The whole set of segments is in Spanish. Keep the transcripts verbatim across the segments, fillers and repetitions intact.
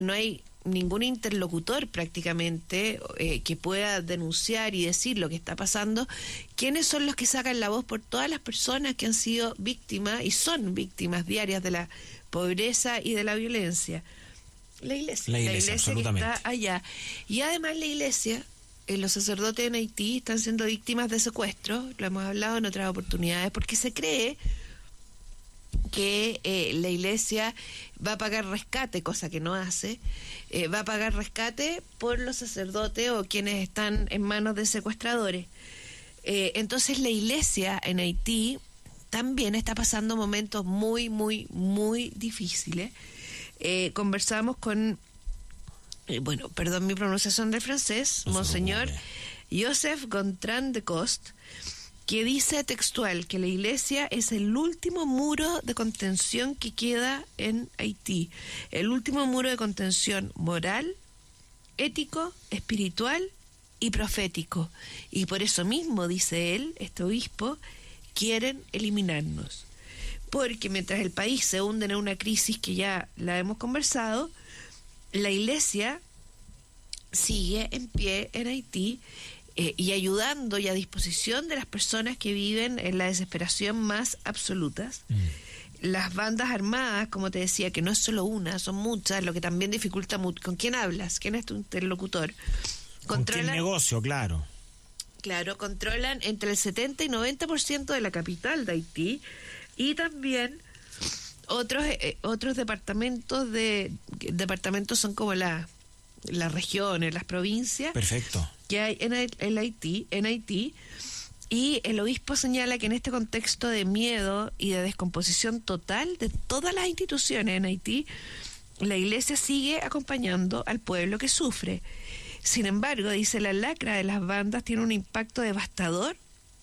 no hay ningún interlocutor prácticamente eh, que pueda denunciar y decir lo que está pasando. ¿Quiénes son los que sacan la voz por todas las personas que han sido víctimas y son víctimas diarias de la pobreza y de la violencia? La iglesia. La iglesia, la iglesia absolutamente. que está allá. Y además la iglesia, eh, los sacerdotes en Haití están siendo víctimas de secuestro, lo hemos hablado en otras oportunidades, porque se cree que eh, la iglesia va a pagar rescate, cosa que no hace, eh, va a pagar rescate por los sacerdotes o quienes están en manos de secuestradores. Eh, entonces la iglesia en Haití también está pasando momentos muy, muy, muy difíciles. Eh, conversamos con, eh, bueno, perdón mi pronunciación de francés, No Monseñor Joseph Gontran de Cost, que dice textual que la iglesia es el último muro de contención que queda en Haití, el último muro de contención moral, ético, espiritual y profético. Y por eso mismo, dice él, este obispo, quieren eliminarnos. Porque mientras el país se hunde en una crisis que ya la hemos conversado, la iglesia sigue en pie en Haití, Eh, y ayudando y a disposición de las personas que viven en la desesperación más absolutas. Mm. Las bandas armadas, como te decía, que no es solo una, son muchas, lo que también dificulta mucho. ¿Con quién hablas? ¿Quién es tu interlocutor? ¿Con quién negocio? Claro. Claro, controlan entre el setenta y noventa por ciento de la capital de Haití, y también otros eh, otros departamentos de departamentos son como la las regiones, las provincias. Perfecto. Que hay en, el, en Haití, en Haití, y el obispo señala que en este contexto de miedo y de descomposición total de todas las instituciones en Haití, la iglesia sigue acompañando al pueblo que sufre. Sin embargo, dice, la lacra de las bandas tiene un impacto devastador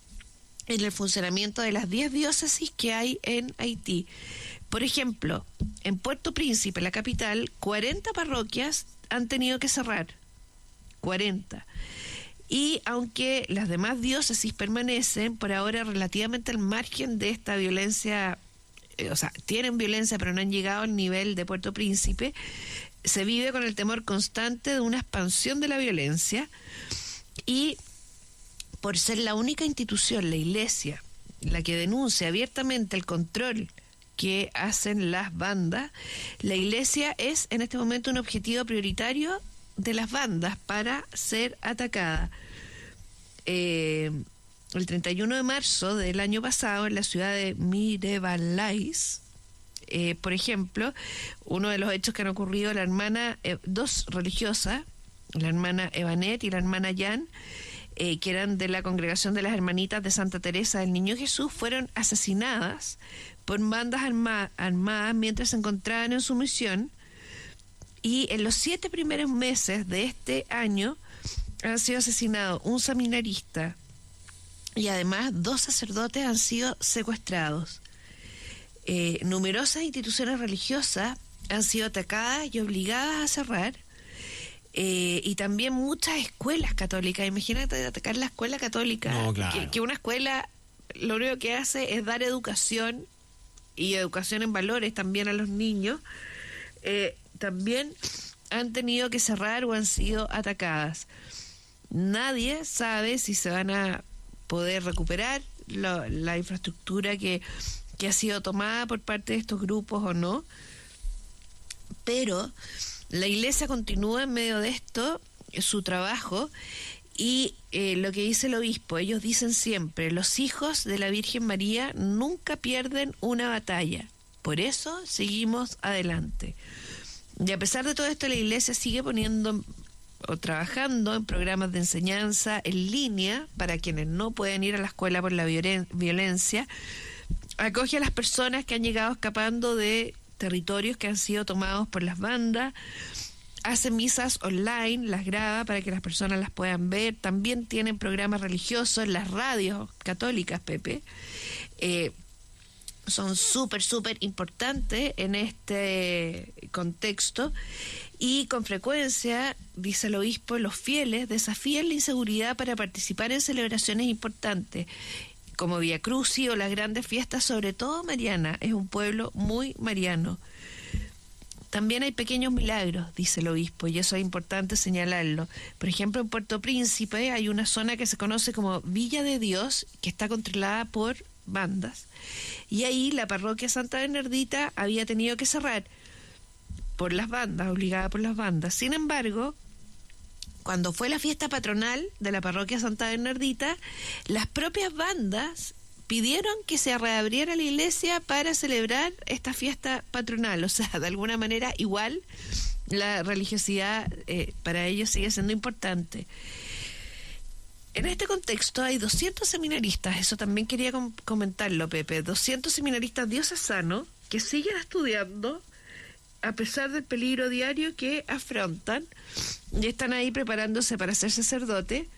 en el funcionamiento de las diez diócesis que hay en Haití. Por ejemplo, en Puerto Príncipe, la capital, cuarenta parroquias han tenido que cerrar. cuarenta. Y aunque las demás diócesis permanecen por ahora relativamente al margen de esta violencia, eh, o sea, tienen violencia pero no han llegado al nivel de Puerto Príncipe, se vive con el temor constante de una expansión de la violencia, y por ser la única institución, la iglesia, la que denuncia abiertamente el control que hacen las bandas, la iglesia es en este momento un objetivo prioritario de las bandas para ser atacada. Eh, el treinta y uno de marzo del año pasado, en la ciudad de Mirebalais, eh, por ejemplo, uno de los hechos que han ocurrido, la hermana, eh, dos religiosas, la hermana Evanet y la hermana Jan, eh, que eran de la congregación de las Hermanitas de Santa Teresa del Niño Jesús, fueron asesinadas por bandas arma- armadas mientras se encontraban en su misión. Y en los siete primeros meses de este año han sido asesinados un seminarista y además dos sacerdotes han sido secuestrados. Eh, numerosas instituciones religiosas han sido atacadas y obligadas a cerrar, eh, y también muchas escuelas católicas. Imagínate atacar la escuela católica, no, claro. que, que una escuela lo único que hace es dar educación y educación en valores también a los niños. Eh, también han tenido que cerrar o han sido atacadas. Nadie sabe si se van a poder recuperar lo, la infraestructura que, que ha sido tomada por parte de estos grupos o no, pero la iglesia continúa en medio de esto, su trabajo, y eh, lo que dice el obispo, ellos dicen siempre, los hijos de la Virgen María nunca pierden una batalla, por eso seguimos adelante. Y a pesar de todo esto, la iglesia sigue poniendo o trabajando en programas de enseñanza en línea para quienes no pueden ir a la escuela por la violen- violencia, acoge a las personas que han llegado escapando de territorios que han sido tomados por las bandas, hace misas online, las graba para que las personas las puedan ver, también tienen programas religiosos en las radios católicas, Pepe, eh, son súper, súper importantes en este contexto, y con frecuencia, dice el obispo, los fieles desafían la inseguridad para participar en celebraciones importantes, como Vía Crucis o las grandes fiestas, sobre todo mariana. Es un pueblo muy mariano. también hay pequeños milagros, dice el obispo, y eso es importante señalarlo. Por ejemplo, en Puerto Príncipe hay una zona que se conoce como Villa de Dios, que está controlada por bandas, y ahí la parroquia Santa Bernardita había tenido que cerrar por las bandas, obligada por las bandas. Sin embargo, cuando fue la fiesta patronal de la parroquia Santa Bernardita, las propias bandas pidieron que se reabriera la iglesia para celebrar esta fiesta patronal. O sea, de alguna manera, igual la religiosidad eh, para ellos sigue siendo importante. En este contexto hay doscientos seminaristas, eso también quería com- comentarlo, Pepe, doscientos seminaristas diocesanos que siguen estudiando a pesar del peligro diario que afrontan, y están ahí preparándose para ser sacerdote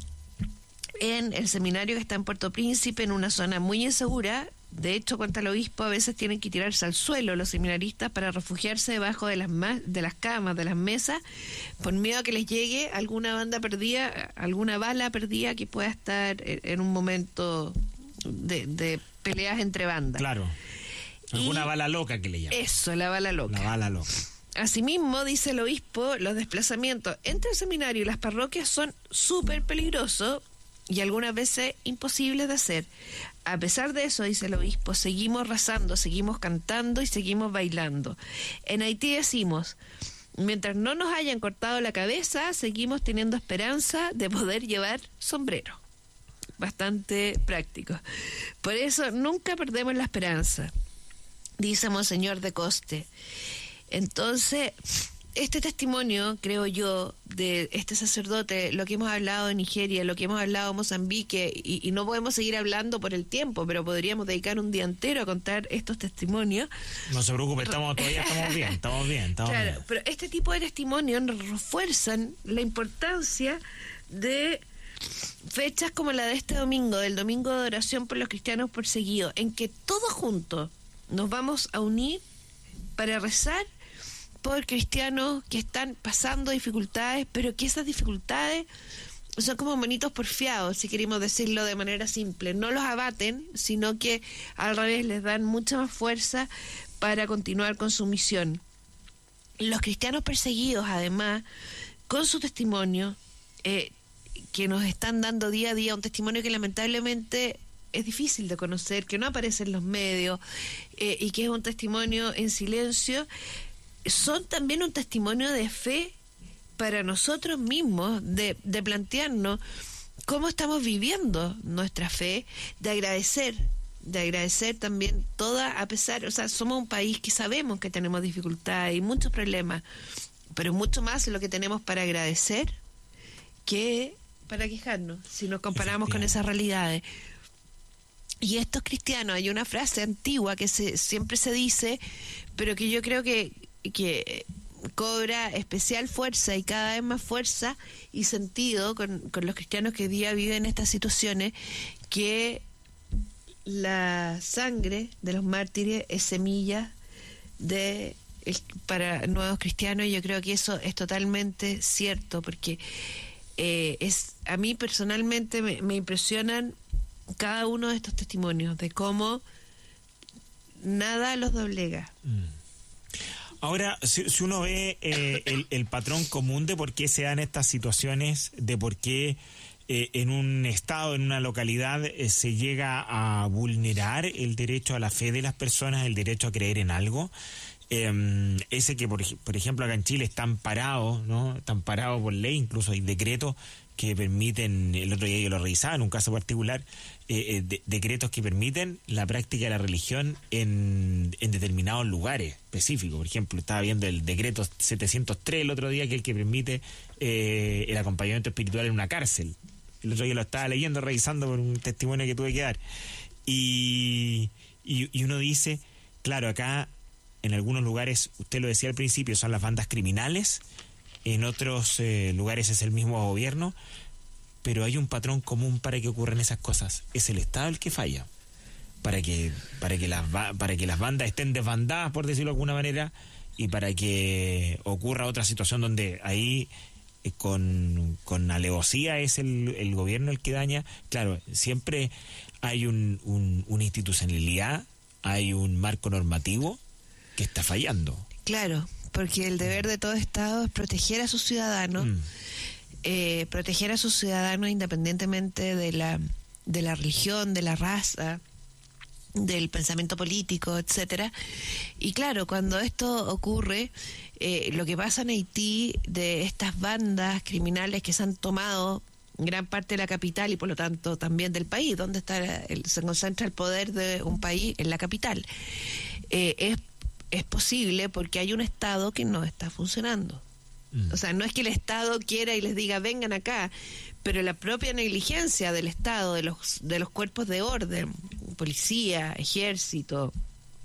en el seminario que está en Puerto Príncipe, en una zona muy insegura. De hecho, cuenta el obispo, a veces tienen que tirarse al suelo los seminaristas para refugiarse debajo de las ma- de las camas, de las mesas, por miedo a que les llegue alguna banda perdida, alguna bala perdida que pueda estar en un momento de, de peleas entre bandas. Claro. Alguna y bala loca que le llaman. Eso, la bala loca. La bala loca. Asimismo, dice el obispo, los desplazamientos entre el seminario y las parroquias son súper peligrosos y algunas veces imposibles de hacer. A pesar de eso, dice el obispo, seguimos rezando, seguimos cantando y seguimos bailando. En Haití decimos, mientras no nos hayan cortado la cabeza, seguimos teniendo esperanza de poder llevar sombrero. Bastante práctico. Por eso nunca perdemos la esperanza, dice Monseñor de Coste. Entonces, este testimonio, creo yo, de este sacerdote, lo que hemos hablado en Nigeria, lo que hemos hablado en Mozambique, y, y no podemos seguir hablando por el tiempo, pero podríamos dedicar un día entero a contar estos testimonios. No se preocupe, estamos, todavía estamos bien, estamos bien, estamos claro, bien. Pero este tipo de testimonios nos refuerzan la importancia de fechas como la de este domingo, del domingo de oración por los cristianos perseguidos, en que todos juntos nos vamos a unir para rezar por cristianos que están pasando dificultades, pero que esas dificultades son como monitos porfiados, si queremos decirlo de manera simple. No los abaten, sino que al revés les dan mucha más fuerza para continuar con su misión. Los cristianos perseguidos, además, con su testimonio, eh, que nos están dando día a día, un testimonio que lamentablemente es difícil de conocer, que no aparece en los medios, eh, y que es un testimonio en silencio, son también un testimonio de fe para nosotros mismos, de, de plantearnos cómo estamos viviendo nuestra fe, de agradecer, de agradecer también toda, a pesar, o sea, somos un país que sabemos que tenemos dificultades y muchos problemas, pero mucho más lo que tenemos para agradecer que para quejarnos, si nos comparamos con esas realidades. Y estos cristianos, hay una frase antigua que se, siempre se dice, pero que yo creo que que cobra especial fuerza y cada vez más fuerza y sentido con, con los cristianos que hoy día viven estas situaciones, que la sangre de los mártires es semilla de el, para nuevos cristianos. Y yo creo que eso es totalmente cierto, porque eh, es a mí personalmente me, me impresionan cada uno de estos testimonios de cómo nada los doblega. Mm. Ahora, si, si uno ve eh, el, el patrón común de por qué se dan estas situaciones, de por qué eh, en un estado, en una localidad, eh, se llega a vulnerar el derecho a la fe de las personas, el derecho a creer en algo, eh, ese que, por, por ejemplo, acá en Chile está amparado, ¿no? Está amparado por ley, incluso hay decretos que permiten, el otro día yo lo revisaba en un caso particular, eh, eh, de, decretos que permiten la práctica de la religión en, en determinados lugares específicos. Por ejemplo, estaba viendo el decreto setecientos tres el otro día, que es el que permite eh, el acompañamiento espiritual en una cárcel. El otro día lo estaba leyendo, revisando por un testimonio que tuve que dar. Y, y, y uno dice, claro, acá en algunos lugares, usted lo decía al principio, son las bandas criminales, en otros eh, lugares es el mismo gobierno, pero hay un patrón común para que ocurran esas cosas. Es el Estado el que falla. Para que, para que las para que las bandas estén desbandadas, por decirlo de alguna manera, y para que ocurra otra situación donde ahí eh, con, con alevosía es el, el gobierno el que daña. Claro, siempre hay un, un, una institucionalidad, hay un marco normativo que está fallando. Claro, porque el deber de todo Estado es proteger a sus ciudadanos, mm. eh, proteger a sus ciudadanos independientemente de la, de la religión, de la raza, del pensamiento político, etcétera. Y claro, cuando esto ocurre, eh, lo que pasa en Haití, de estas bandas criminales que se han tomado gran parte de la capital y por lo tanto también del país, donde está el, se concentra el poder de un país en la capital, eh, es, es posible porque hay un Estado que no está funcionando. Mm. O sea, no es que el Estado quiera y les diga vengan acá, pero la propia negligencia del Estado, de los, de los cuerpos de orden, policía, ejército,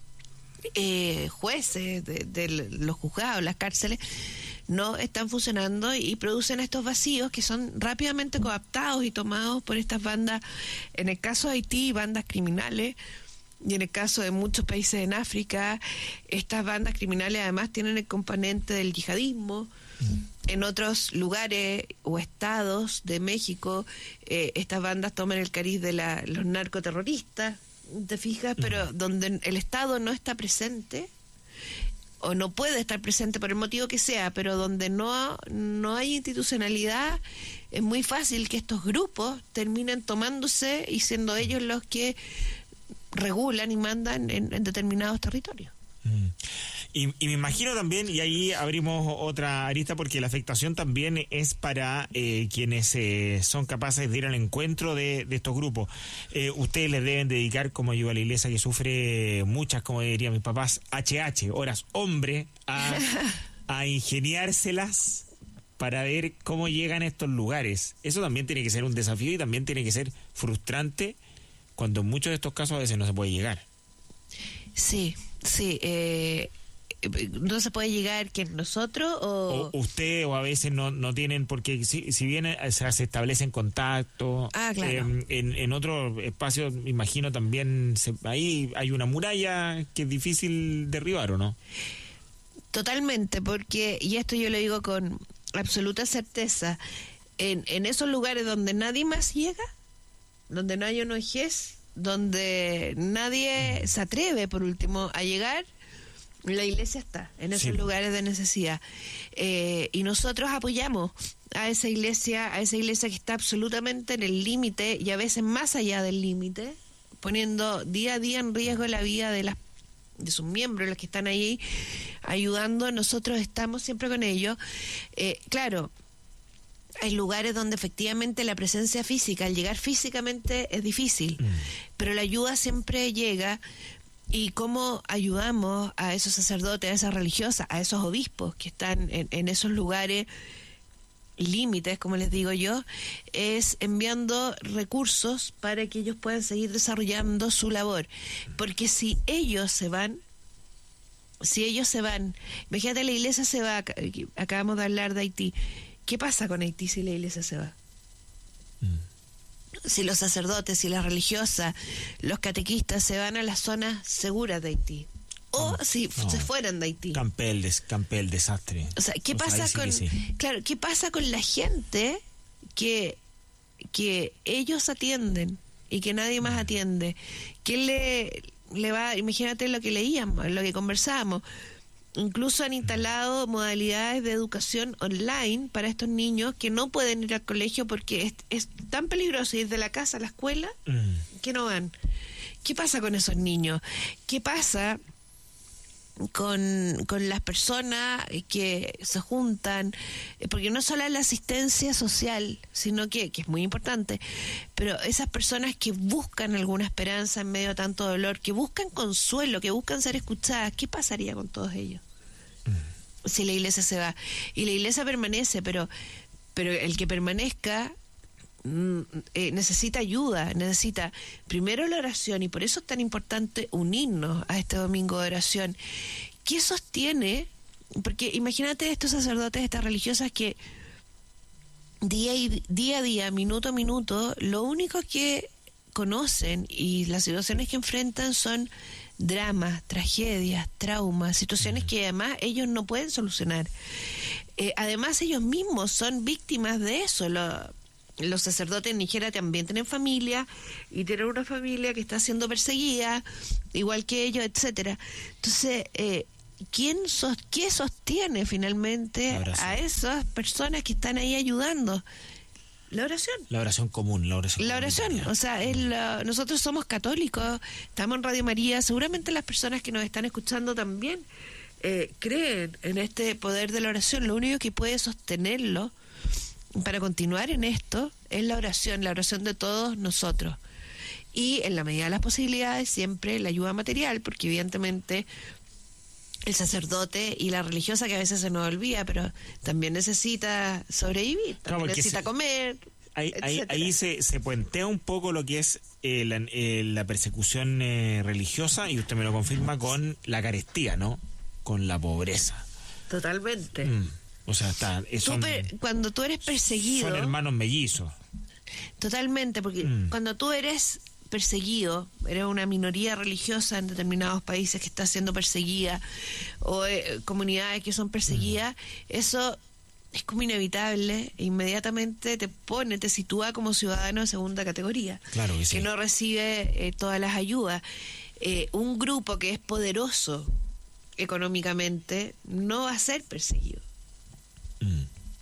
eh, jueces, de, de los juzgados, las cárceles, no están funcionando y producen estos vacíos que son rápidamente coaptados y tomados por estas bandas, en el caso de Haití, bandas criminales, y en el caso de muchos países en África, estas bandas criminales además tienen el componente del yihadismo. Mm. En otros lugares o estados de México, eh, estas bandas toman el cariz de la, los narcoterroristas, ¿te fijas? Pero mm. donde el Estado no está presente, o no puede estar presente por el motivo que sea, pero donde no, no hay institucionalidad, es muy fácil que estos grupos terminen tomándose y siendo ellos los que regulan y mandan en, en determinados territorios. Mm. Y, y me imagino también, y ahí abrimos otra arista, porque la afectación también es para eh, quienes eh, son capaces de ir al encuentro de, de estos grupos. Eh, ustedes les deben dedicar, como yo a la iglesia que sufre muchas, como dirían mis papás, H H, horas hombre, a, a ingeniárselas para ver cómo llegan a estos lugares. Eso también tiene que ser un desafío y también tiene que ser frustrante cuando en muchos de estos casos a veces no se puede llegar. Sí, sí, eh... no se puede llegar que nosotros o... o usted o a veces no no tienen, porque si, si bien o sea, se establecen contactos, ah, claro. eh, en, en otros espacios me imagino también se, ahí hay una muralla que es difícil derribar, ¿o no? Totalmente, porque, y esto yo lo digo con absoluta certeza, en, en esos lugares donde nadie más llega, donde no hay O N Ges, donde nadie se atreve por último a llegar, la iglesia está en esos sí. lugares de necesidad, eh, y nosotros apoyamos a esa iglesia, a esa iglesia que está absolutamente en el límite y a veces más allá del límite, poniendo día a día en riesgo la vida de las de sus miembros, los que están ahí ayudando. Nosotros estamos siempre con ellos. Eh, claro, hay lugares donde efectivamente la presencia física, al llegar físicamente es difícil, mm. pero la ayuda siempre llega. Y cómo ayudamos a esos sacerdotes, a esas religiosas, a esos obispos que están en, en esos lugares límites, como les digo yo, es enviando recursos para que ellos puedan seguir desarrollando su labor. Porque si ellos se van, si ellos se van, imagínate, la iglesia se va, acabamos de hablar de Haití, ¿qué pasa con Haití si la iglesia se va? Mm. Si los sacerdotes, si las religiosas, los catequistas se van a las zonas seguras de Haití, o no, si no. se fueran de Haití. Campé el, des, campé el desastre. O sea, ¿qué o pasa sea, con sí sí. claro, qué pasa con la gente que que ellos atienden y que nadie más atiende? ¿Qué le le va? Imagínate lo que leíamos, lo que conversábamos. Incluso han instalado modalidades de educación online para estos niños que no pueden ir al colegio porque es, es tan peligroso ir de la casa a la escuela mm. que no van. ¿Qué pasa con esos niños? ¿Qué pasa con, con las personas que se juntan? Porque no solo es la asistencia social, sino que, que es muy importante, pero esas personas que buscan alguna esperanza en medio de tanto dolor, que buscan consuelo, que buscan ser escuchadas, ¿qué pasaría con todos ellos? Si la iglesia se va, y la iglesia permanece, pero pero el que permanezca mm, eh, necesita ayuda, necesita primero la oración, y por eso es tan importante unirnos a este domingo de oración. ¿Qué sostiene? Porque imagínate estos sacerdotes, estas religiosas que día, y, día a día, minuto a minuto, lo único que conocen y las situaciones que enfrentan son dramas, tragedias, traumas, situaciones que además ellos no pueden solucionar. Eh, además ellos mismos son víctimas de eso. Lo, los sacerdotes en Nigeria también tienen familia y tienen una familia que está siendo perseguida, igual que ellos, etcétera. Entonces, eh, ¿quién sos, ¿qué sostiene finalmente a esas personas que están ahí ayudando? La oración. La oración común, la oración. La oración, o sea, el, uh, nosotros somos católicos, estamos en Radio María, seguramente las personas que nos están escuchando también eh, creen en este poder de la oración. Lo único que puede sostenerlo para continuar en esto es la oración, la oración de todos nosotros. Y en la medida de las posibilidades siempre la ayuda material, porque evidentemente el sacerdote y la religiosa, que a veces se nos olvida, pero también necesita sobrevivir, también no, necesita se, comer. Ahí, ahí, ahí se, se puentea un poco lo que es eh, la, eh, la persecución eh, religiosa, y usted me lo confirma con la carestía, ¿no? Con la pobreza. Totalmente. Mm, o sea, está, son, tú per, cuando tú eres perseguido... Son hermanos mellizos. Totalmente, porque mm. cuando tú eres perseguido, eres una minoría religiosa en determinados países que está siendo perseguida, o eh, comunidades que son perseguidas, mm. eso es como inevitable, e inmediatamente te pone, te sitúa como ciudadano de segunda categoría, claro que, sí. que no recibe eh, todas las ayudas. Eh, un grupo que es poderoso económicamente no va a ser perseguido. Mm.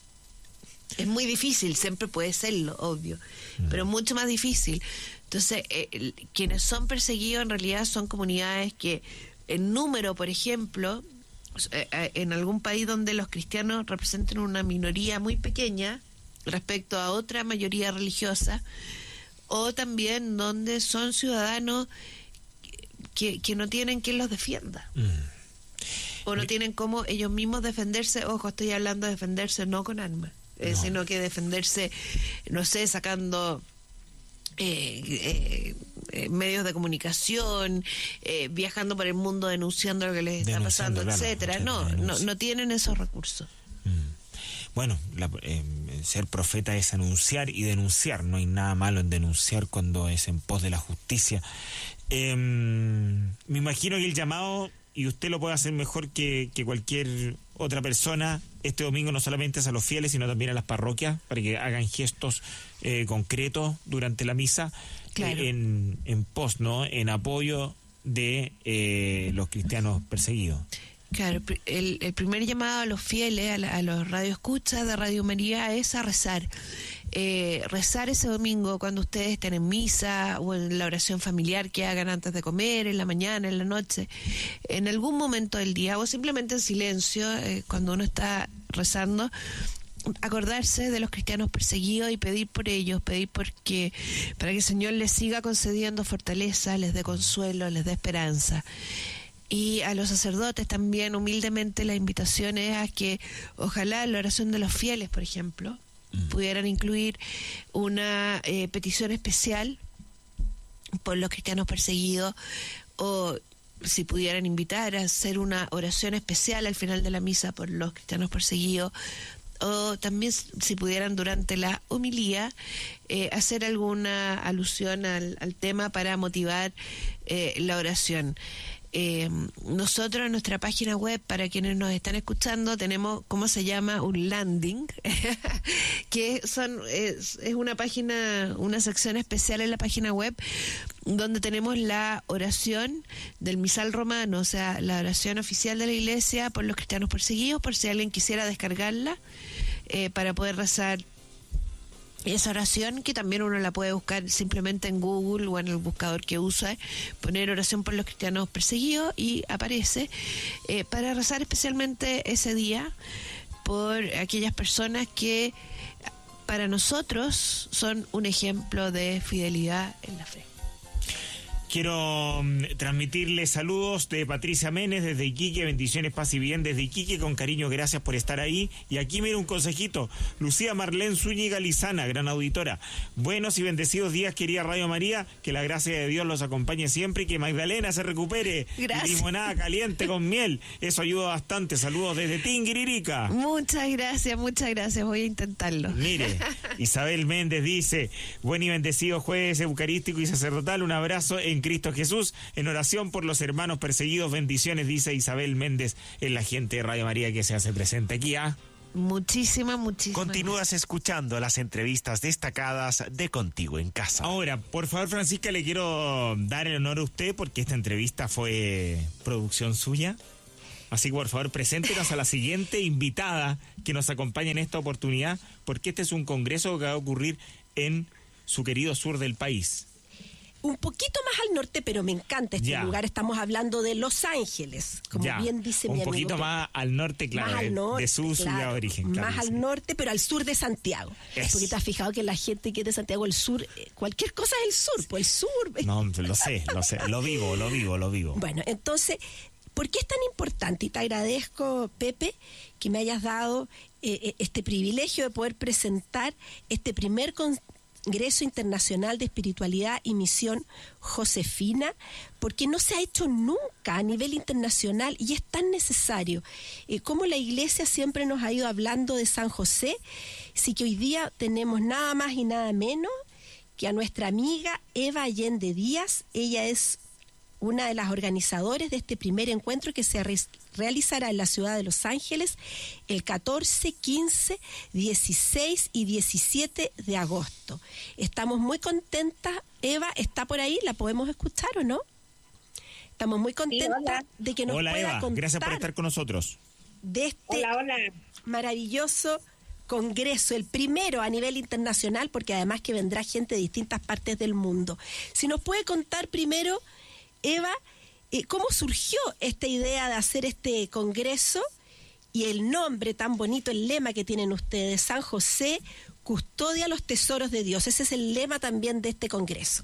Es muy difícil, siempre puede serlo, obvio, mm. pero mucho más difícil. Entonces, eh, quienes son perseguidos en realidad son comunidades que, en número, por ejemplo, eh, en algún país donde los cristianos representan una minoría muy pequeña respecto a otra mayoría religiosa, o también donde son ciudadanos que, que no tienen quien los defienda. Mm. O no tienen cómo ellos mismos defenderse. Ojo, estoy hablando de defenderse no con armas, eh, no. sino que defenderse, no sé, sacando eh, eh, eh, medios de comunicación, eh, viajando por el mundo denunciando lo que les está pasando, claro, etcétera. No, no, no tienen esos recursos. Mm. Bueno, la, eh, ser profeta es anunciar y denunciar. No hay nada malo en denunciar cuando es en pos de la justicia. Eh, me imagino que el llamado, y usted lo puede hacer mejor que, que cualquier otra persona, este domingo no solamente es a los fieles, sino también a las parroquias, para que hagan gestos eh, concretos durante la misa, claro. eh, en, en pos, ¿no? En apoyo de eh, los cristianos perseguidos. Claro, el, el primer llamado a los fieles, a, la, a los radioescuchas de Radio María, es a rezar. Eh, rezar ese domingo cuando ustedes estén en misa o en la oración familiar que hagan antes de comer, en la mañana, en la noche, en algún momento del día, o simplemente en silencio, eh, cuando uno está rezando, acordarse de los cristianos perseguidos y pedir por ellos, pedir porque para que el Señor les siga concediendo fortaleza, les dé consuelo, les dé esperanza. Y a los sacerdotes también, humildemente, la invitación es a que ojalá la oración de los fieles, por ejemplo, mm. pudieran incluir una eh, petición especial por los cristianos perseguidos, o si pudieran invitar a hacer una oración especial al final de la misa por los cristianos perseguidos, o también si pudieran durante la homilía eh, hacer alguna alusión al, al tema para motivar eh, la oración. Eh, nosotros en nuestra página web, para quienes nos están escuchando, tenemos, ¿cómo se llama? Un landing, que son es, es una página, una sección especial en la página web, donde tenemos la oración del misal romano, o sea, la oración oficial de la Iglesia por los cristianos perseguidos, por si alguien quisiera descargarla, eh, para poder rezar esa oración, que también uno la puede buscar simplemente en Google o en el buscador que usa, poner oración por los cristianos perseguidos y aparece, eh, para rezar especialmente ese día por aquellas personas que para nosotros son un ejemplo de fidelidad en la fe. Quiero um, transmitirle saludos de Patricia Menes desde Iquique, bendiciones, paz y bien desde Iquique, con cariño, gracias por estar ahí. Y aquí mira un consejito, Lucía Marlene Zúñiga Lizana, gran auditora. Buenos y bendecidos días, querida Radio María, que la gracia de Dios los acompañe siempre y que Magdalena se recupere. Gracias. Limonada caliente con miel, eso ayuda bastante. Saludos desde Tinguiririca. Muchas gracias, muchas gracias, voy a intentarlo. Mire, Isabel Méndez dice, buen y bendecido jueves eucarístico y sacerdotal, un abrazo en Cristo Jesús, en oración por los hermanos perseguidos, bendiciones, dice Isabel Méndez, en la gente de Radio María que se hace presente aquí. ¿ah? Muchísimas, muchísimas. Continúas escuchando las entrevistas destacadas de Contigo en Casa. Ahora, por favor, Francisca, le quiero dar el honor a usted porque esta entrevista fue producción suya. Así que por favor, preséntenos a la siguiente invitada que nos acompaña en esta oportunidad, porque este es un congreso que va a ocurrir en su querido sur del país. Un poquito más al norte, pero me encanta este Ya. lugar. Estamos hablando de Los Ángeles, como Ya, bien dice un mi amigo. poquito más al norte, claro, Más de, al norte, de su ciudad claro, de origen. Claro, más sí. al norte, pero al sur de Santiago. Eso. Porque te has fijado que la gente que es de Santiago, el sur, eh, cualquier cosa es el sur, pues el sur. No, lo sé, lo sé, lo vivo, lo vivo, lo vivo. Bueno, entonces, ¿por qué es tan importante? Y te agradezco, Pepe, que me hayas dado eh, este privilegio de poder presentar este primer Congreso Internacional de Espiritualidad y Misión Josefina, porque no se ha hecho nunca a nivel internacional y es tan necesario. Eh, como la Iglesia siempre nos ha ido hablando de San José, sí que hoy día tenemos nada más y nada menos que a nuestra amiga Eva Allende Díaz. Ella es una de las organizadoras de este primer encuentro que se re- realizará en la ciudad de Los Ángeles el catorce, quince, dieciséis y diecisiete de agosto. Estamos muy contentas. Eva, ¿está por ahí? ¿La podemos escuchar o no? Estamos muy contentas hola. de que nos Hola pueda Eva, contar gracias por estar con nosotros. de este Hola, hola. maravilloso congreso, el primero a nivel internacional, porque además que vendrá gente de distintas partes del mundo. Si nos puede contar primero, Eva, eh, ¿cómo surgió esta idea de hacer este congreso y el nombre tan bonito, el lema que tienen ustedes, San José, custodia los tesoros de Dios? Ese es el lema también de este congreso.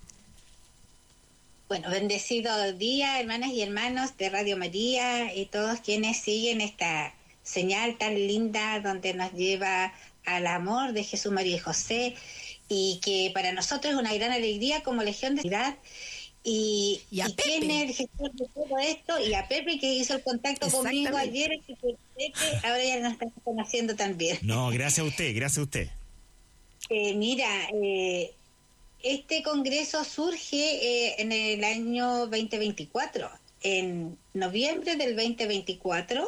Bueno, bendecido día, hermanas y hermanos de Radio María y todos quienes siguen esta señal tan linda donde nos lleva al amor de Jesús, María y José, y que para nosotros es una gran alegría como Legión de Ciudad. Y, Y a y quién Pepe. es el gestor de todo esto, y a Pepe que hizo el contacto conmigo Exactamente. ayer, y que Pepe ahora ya nos está conociendo también. No, gracias a usted, gracias a usted. Eh, mira, eh, este congreso surge eh, en el año veinte veinticuatro, en noviembre del veinte veinticuatro,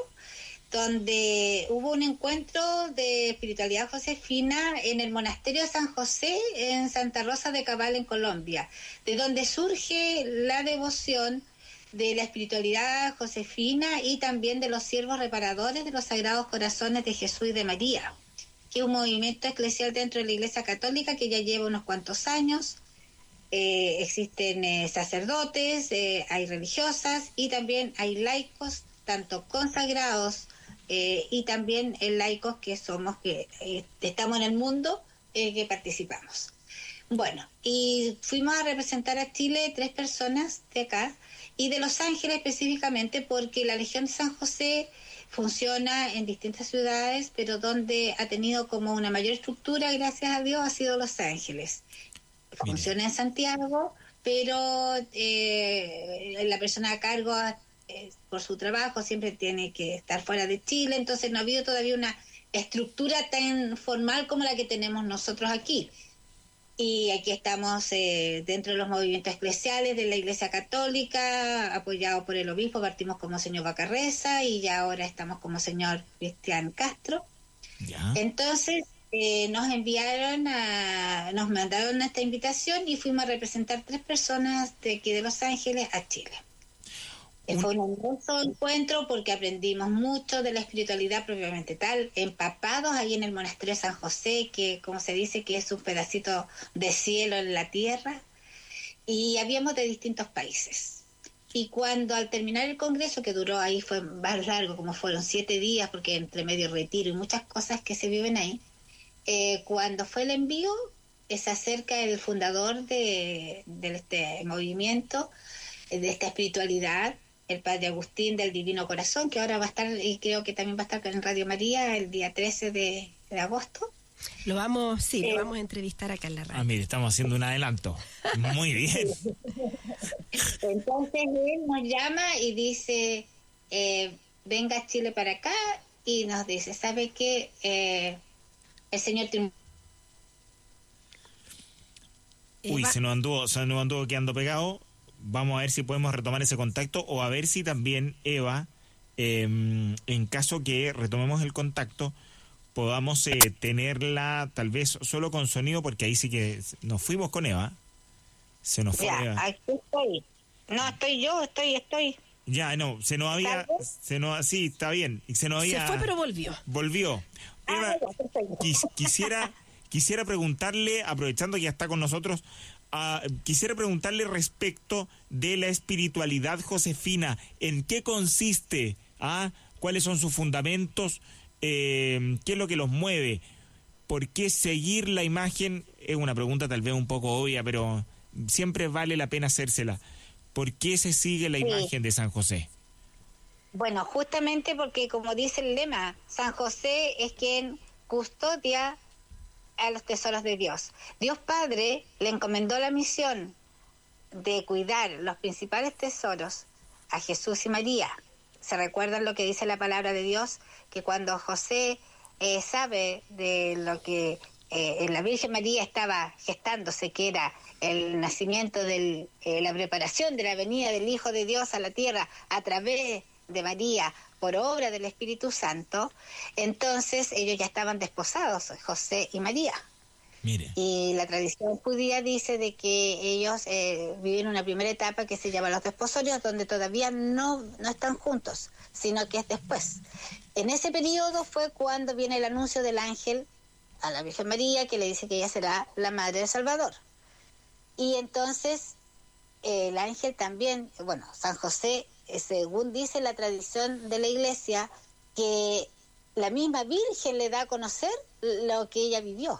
donde hubo un encuentro de espiritualidad josefina en el monasterio de San José en Santa Rosa de Cabal, en Colombia, de donde surge la devoción de la espiritualidad josefina y también de los siervos reparadores de los Sagrados Corazones de Jesús y de María, que es un movimiento eclesial dentro de la Iglesia Católica que ya lleva unos cuantos años. Eh, existen eh, sacerdotes, eh, hay religiosas y también hay laicos, tanto consagrados eh, y también eh, laicos que somos, que eh, estamos en el mundo, eh, que participamos. Bueno, y fuimos a representar a Chile tres personas de acá y de Los Ángeles específicamente, porque la Legión de San José funciona en distintas ciudades, pero donde ha tenido como una mayor estructura, gracias a Dios, ha sido Los Ángeles. Funciona en Santiago, pero eh, la persona a cargo eh, por su trabajo siempre tiene que estar fuera de Chile, entonces no ha habido todavía una estructura tan formal como la que tenemos nosotros aquí. Y aquí estamos eh, dentro de los movimientos eclesiales de la Iglesia Católica, apoyados por el obispo. Partimos como señor Bacarreza y ya ahora estamos como señor Cristian Castro. Ya. Entonces eh, nos enviaron, a, nos mandaron esta invitación y fuimos a representar tres personas de aquí de Los Ángeles a Chile. Un... Fue un hermoso encuentro porque aprendimos mucho de la espiritualidad propiamente tal, empapados ahí en el monasterio de San José, que como se dice que es un pedacito de cielo en la tierra, y habíamos de distintos países. Y cuando al terminar el congreso, que duró ahí, fue más largo, como fueron siete días, porque entre medio retiro y muchas cosas que se viven ahí, eh, cuando fue el envío, eh, se acerca el fundador de, de este movimiento, eh, de esta espiritualidad, el padre Agustín del Divino Corazón, que ahora va a estar, y creo que también va a estar en Radio María el día trece de, de agosto. Lo vamos, sí, Eh, lo vamos a entrevistar acá en la radio. Ah, mire, estamos haciendo un adelanto. Muy bien. Entonces él nos llama y dice, eh, venga a Chile para acá, y nos dice, ¿sabe qué? Eh, el señor tiene... Uy, Eva, se nos anduvo, se nos anduvo quedando pegado. Vamos a ver si podemos retomar ese contacto o a ver si también, Eva, eh, en caso que retomemos el contacto, podamos eh, tenerla tal vez solo con sonido, porque ahí sí que nos fuimos con Eva. Se nos fue Ya, Eva. aquí estoy. No, estoy yo, estoy, estoy. Ya, no, se nos había... se nos, sí, está bien. Se nos había... Se fue, pero volvió. Volvió. Eva, Ah, ya, perfecto. quis- quisiera, quisiera preguntarle, aprovechando que ya está con nosotros, ah, quisiera preguntarle respecto de la espiritualidad josefina. ¿En qué consiste? ¿Ah? ¿Cuáles son sus fundamentos? Eh, ¿Qué es lo que los mueve? ¿Por qué seguir la imagen? Es una pregunta tal vez un poco obvia, pero siempre vale la pena hacérsela. ¿Por qué se sigue la Sí. imagen de San José? Bueno, justamente porque, como dice el lema, San José es quien custodia a los tesoros de Dios. Dios Padre le encomendó la misión de cuidar los principales tesoros a Jesús y María. ¿Se recuerdan lo que dice la palabra de Dios? Que cuando José eh, sabe de lo que eh, la Virgen María estaba gestándose, que era el nacimiento de eh, la preparación de la venida del Hijo de Dios a la tierra a través de María por obra del Espíritu Santo, entonces ellos ya estaban desposados, José y María. Mire. Y la tradición judía dice de que ellos eh, viven una primera etapa que se llama los desposorios, donde todavía no, no están juntos, sino que es después. En ese periodo fue cuando viene el anuncio del ángel a la Virgen María, que le dice que ella será la madre del Salvador. Y entonces eh, el ángel también, bueno, San José, eh, según dice la tradición de la iglesia, que la misma Virgen le da a conocer lo que ella vivió.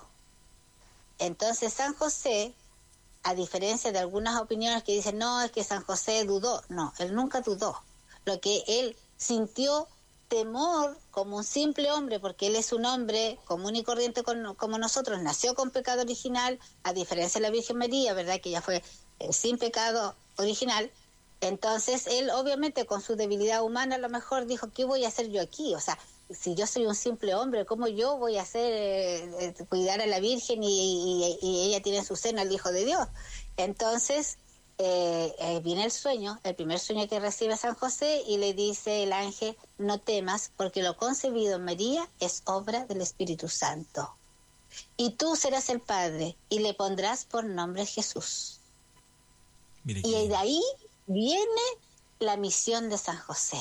Entonces San José, a diferencia de algunas opiniones que dicen, no, es que San José dudó, no, él nunca dudó. Lo que él sintió temor como un simple hombre, porque él es un hombre común y corriente con, como nosotros, nació con pecado original, a diferencia de la Virgen María, ¿verdad? Que ella fue eh, sin pecado original. Entonces él obviamente con su debilidad humana a lo mejor dijo, ¿qué voy a hacer yo aquí? O sea, si yo soy un simple hombre, ¿cómo yo voy a hacer eh, eh, cuidar a la Virgen y, y, y ella tiene en su seno al Hijo de Dios? Entonces eh, eh, viene el sueño, el primer sueño que recibe San José, y le dice el ángel, no temas, porque lo concebido en María es obra del Espíritu Santo. Y tú serás el padre y le pondrás por nombre Jesús. Mire Y que- de ahí viene la misión de San José.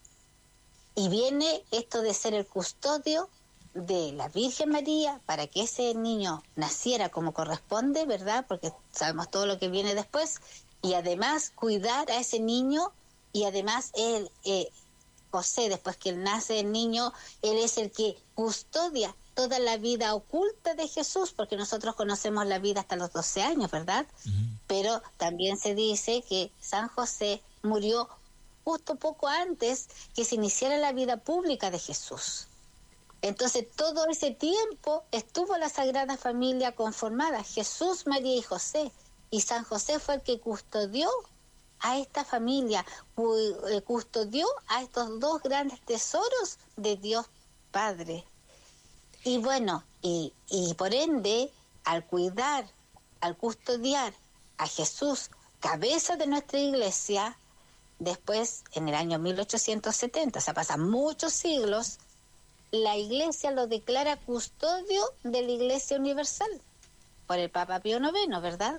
Y viene esto de ser el custodio de la Virgen María para que ese niño naciera como corresponde, ¿verdad? Porque sabemos todo lo que viene después. Y además cuidar a ese niño, y además él, eh, José, después que él nace el niño, él es el que custodia toda la vida oculta de Jesús, porque nosotros conocemos la vida hasta los doce años, ¿verdad? Pero también se dice que San José murió justo poco antes que se iniciara la vida pública de Jesús. Entonces todo ese tiempo estuvo la Sagrada Familia conformada, Jesús, María y José, y San José fue el que custodió a esta familia, cu- eh, custodió a estos dos grandes tesoros de Dios Padre. Y bueno, y, y por ende, al cuidar, al custodiar a Jesús, cabeza de nuestra iglesia, después, en el año mil ochocientos setenta, o sea, pasan muchos siglos, la iglesia lo declara custodio de la Iglesia Universal, por el Papa Pío noveno, ¿verdad?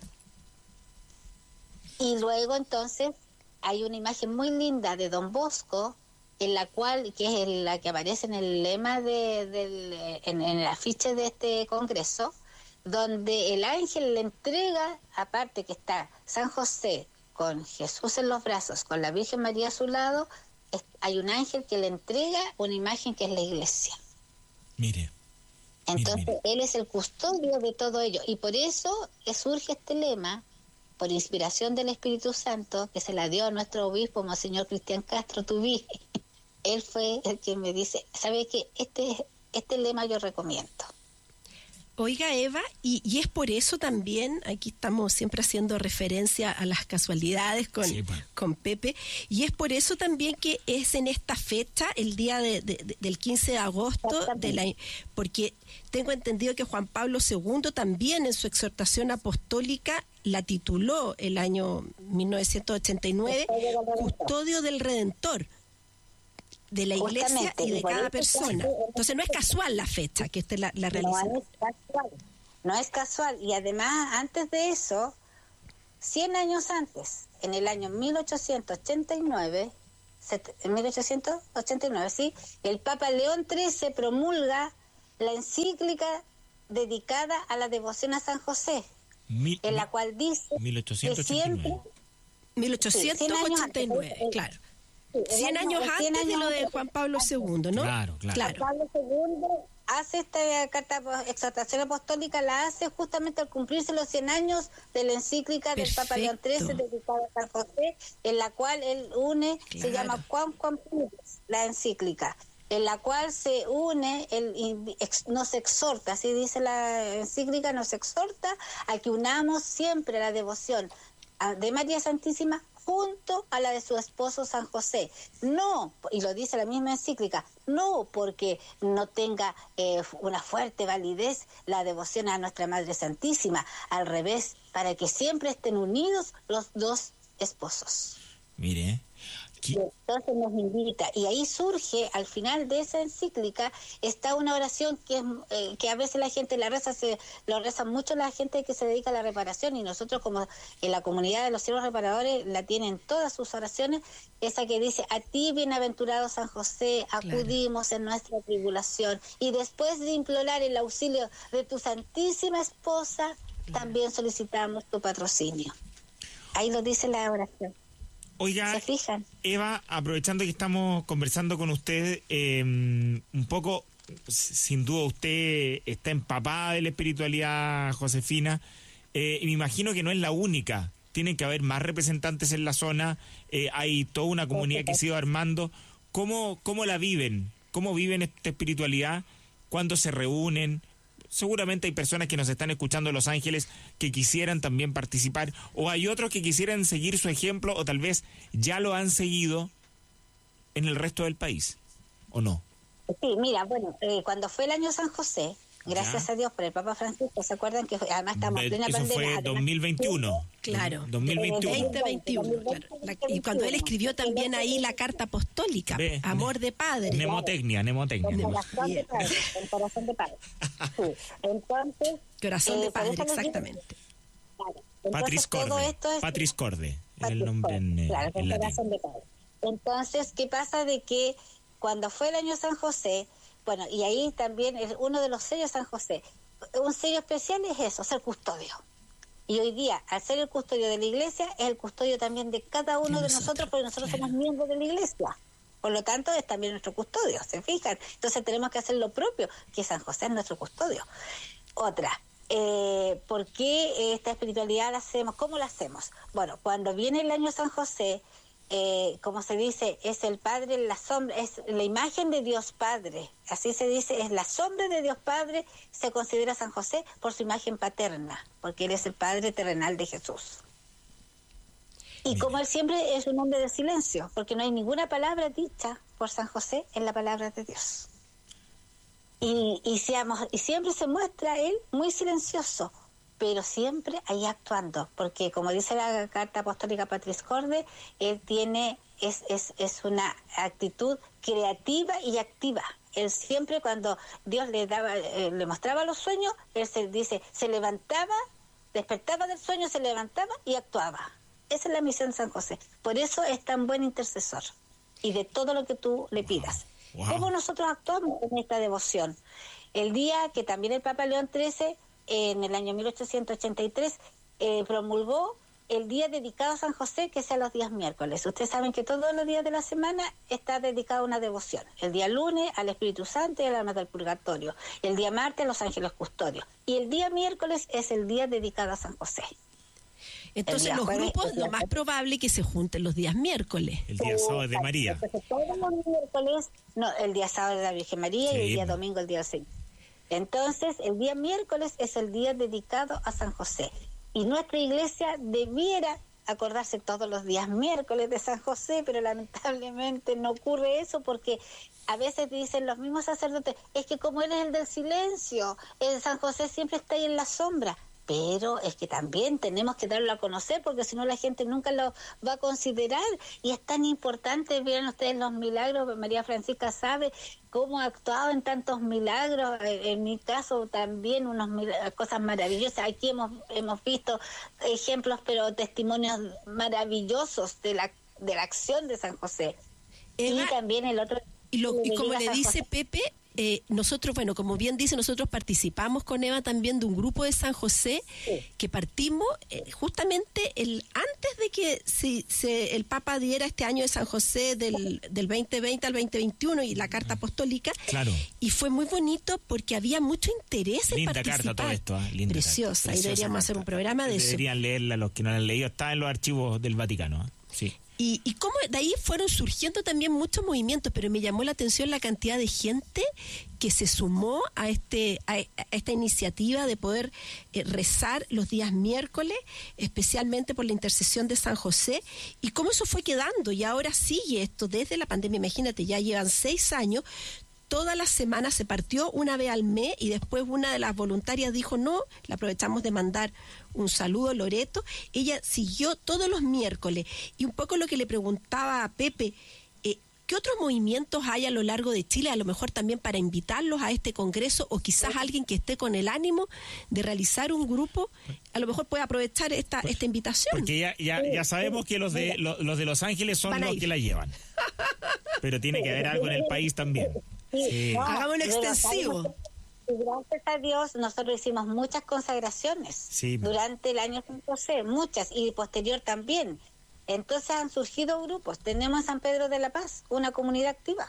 Y luego entonces hay una imagen muy linda de Don Bosco, en la cual, que es la que aparece en el lema de, del, en, en el afiche de este congreso, donde el ángel le entrega, aparte que está San José con Jesús en los brazos, con la Virgen María a su lado, es, hay un ángel que le entrega una imagen que es la iglesia. Mire. Entonces mire. él es el custodio de todo ello, y por eso surge este lema, por inspiración del Espíritu Santo, que se la dio a nuestro obispo, Monseñor Cristian Castro Tubí. Él fue el que me dice, ¿sabe qué? Este, este lema yo recomiendo. Oiga, Eva, y, y es por eso también, aquí estamos siempre haciendo referencia a las casualidades con, Sí, pues. con Pepe, y es por eso también que es en esta fecha, el día de, de- de- del quince de agosto, de la, porque tengo entendido que Juan Pablo segundo también en su exhortación apostólica la tituló el año mil novecientos ochenta y nueve, Custodio del Redentor, de la iglesia Justamente, y de y por cada eso persona. también- Entonces no es casual la fecha que esta es la, la No realización. es casual, no es casual. Y además, antes de eso, cien años antes, en el año mil ochocientos ochenta y nueve, en mil ochocientos ochenta y nueve, ¿sí? El Papa León trece promulga la encíclica dedicada a la devoción a San José, Mil, en la cual dice mil ochocientos ochenta y nueve. que siempre, mil ochocientos ochenta y nueve, sí, claro. sí, cien años cien antes de lo de antes. Juan Pablo segundo, ¿no? Claro, claro. Juan Pablo segundo hace esta carta exhortación apostólica, la hace justamente al cumplirse los cien años de la encíclica del Papa León trece dedicada a San José, en la cual él une, Claro. se llama Quam Quam Plures, la encíclica, en la cual se une, el, nos exhorta, así dice la encíclica, nos exhorta a que unamos siempre la devoción de María Santísima junto a la de su esposo San José. No, y lo dice la misma encíclica, no porque no tenga eh, una fuerte validez la devoción a nuestra Madre Santísima, al revés, para que siempre estén unidos los dos esposos. Mire, Y entonces nos invita, y ahí surge, al final de esa encíclica, está una oración que es, eh, que a veces la gente la reza, se lo reza mucho la gente que se dedica a la reparación, y nosotros como en la comunidad de los siervos reparadores la tienen todas sus oraciones, esa que dice: a ti, bienaventurado San José, acudimos claro. en nuestra tribulación, y después de implorar el auxilio de tu santísima esposa, claro. también solicitamos tu patrocinio. Ahí lo dice la oración. Oiga, ¿se fijan? Eva, aprovechando que estamos conversando con usted, eh, un poco, sin duda usted está empapada de la espiritualidad josefina, eh, y me imagino que no es la única, tienen que haber más representantes en la zona, eh, hay toda una comunidad que se ha ido armando. ¿Cómo, cómo la viven? ¿Cómo viven esta espiritualidad? ¿Cuándo se reúnen? Seguramente hay personas que nos están escuchando en Los Ángeles que quisieran también participar, o hay otros que quisieran seguir su ejemplo, o tal vez ya lo han seguido en el resto del país, ¿o no? Sí, mira, bueno, eh, cuando fue el año San José, gracias ¿Ya? a Dios por el Papa Francisco, ¿se acuerdan que además estamos en plena Eso pandemia? Eso fue dos mil veintiuno. Claro. dos mil veintiuno. veinte veintiuno, claro. La, y cuando él escribió también ahí la carta apostólica, Ve, Amor de Padre. Mnemotecnia, mnemotecnia. Corazón de Padre, el corazón de Padre. Sí. Entonces, corazón de eh, Padre, exactamente. Claro. Patris Corde. Es, Patris Corde, es el nombre en, claro, en latín. Corazón de Padre. Entonces, ¿qué pasa de que cuando fue el año San José, bueno, y ahí también es uno de los sellos San José, un sello especial es eso, ser custodio. Y hoy día, al ser el custodio de la iglesia, es el custodio también de cada uno de, de nosotros, nosotros, porque nosotros claro. somos miembros de la iglesia. Por lo tanto, es también nuestro custodio, ¿se fijan? Entonces tenemos que hacer lo propio, que San José es nuestro custodio. Otra, eh, ¿por qué esta espiritualidad la hacemos? ¿Cómo la hacemos? Bueno, cuando viene el año San José, Eh, como se dice, es el Padre, la sombra, es la imagen de Dios Padre, así se dice, es la sombra de Dios Padre, se considera San José por su imagen paterna, porque él es el Padre terrenal de Jesús. Y como él siempre es un hombre de silencio, porque no hay ninguna palabra dicha por San José en la palabra de Dios. Y, y, seamos, y siempre se muestra él muy silencioso, pero siempre ahí actuando, porque como dice la carta apostólica Patris Corde, él tiene, es, es, es una actitud creativa y activa. Él siempre, cuando Dios le daba, eh, le mostraba los sueños, él se dice, se levantaba, despertaba del sueño, se levantaba y actuaba. Esa es la misión de San José. Por eso es tan buen intercesor, y de todo lo que tú le pidas. Wow. ¿Cómo nosotros actuamos en esta devoción? El día que también el Papa León trece, en el año mil ochocientos ochenta y tres, eh, promulgó el día dedicado a San José, que sea los días miércoles. Ustedes saben que todos los días de la semana está dedicado a una devoción. El día lunes al Espíritu Santo y al alma del purgatorio. El día martes a los ángeles custodios. Y el día miércoles es el día dedicado a San José. Entonces los jueves, grupos, lo más probable es que se junten los días miércoles. El día sábado de María. Entonces todos los miércoles, no, el día sábado de la Virgen María, sí, y el día domingo el día del Señor. Entonces, el día miércoles es el día dedicado a San José. Y nuestra iglesia debiera acordarse todos los días miércoles de San José, pero lamentablemente no ocurre eso, porque a veces dicen los mismos sacerdotes, es que como él es el del silencio, el San José siempre está ahí en la sombra. Pero es que también tenemos que darlo a conocer, porque si no la gente nunca lo va a considerar, y es tan importante. Vieron ustedes los milagros, María Francisca sabe cómo ha actuado en tantos milagros, en mi caso también unas cosas maravillosas. Aquí hemos hemos visto ejemplos, pero testimonios maravillosos de la de la acción de San José. Eva, y también el otro... y, lo, y como Liga le San dice José. Pepe, eh, nosotros, bueno, como bien dice, nosotros participamos con Eva también de un grupo de San José Sí. que partimos eh, justamente el antes de que si, se, el Papa diera este año de San José del, del veinte veinte al veinte veintiuno y la carta apostólica. Claro. Y fue muy bonito porque había mucho interés en Linda participar. carta todo esto, ¿eh? Linda Preciosa, carta. y deberíamos hacer un programa de eso. Deberían leerla los que no la han leído, está en los archivos del Vaticano, ¿eh? Sí. Y, y cómo de ahí fueron surgiendo también muchos movimientos, pero me llamó la atención la cantidad de gente que se sumó a este a, a esta iniciativa de poder eh, rezar los días miércoles, especialmente por la intercesión de San José, y cómo eso fue quedando, y ahora sigue esto desde la pandemia. Imagínate, ya llevan seis años. Todas las semanas se partió una vez al mes y después una de las voluntarias dijo no, la aprovechamos de mandar un saludo, Loreto. Ella siguió todos los miércoles y un poco lo que le preguntaba a Pepe, eh, ¿qué otros movimientos hay a lo largo de Chile? A lo mejor también para invitarlos a este congreso o quizás alguien que esté con el ánimo de realizar un grupo, a lo mejor puede aprovechar esta, esta invitación. Porque ya, ya, ya sabemos que los de, los, los de Los Ángeles son Van a los ir. que la llevan. Pero tiene que haber algo en el país también. Sí. No, Hagamos un de los extensivo. años- y gracias a Dios nosotros hicimos muchas consagraciones Sí. durante el año San José, muchas, y posterior también. Entonces han surgido grupos. Tenemos en San Pedro de la Paz una comunidad activa,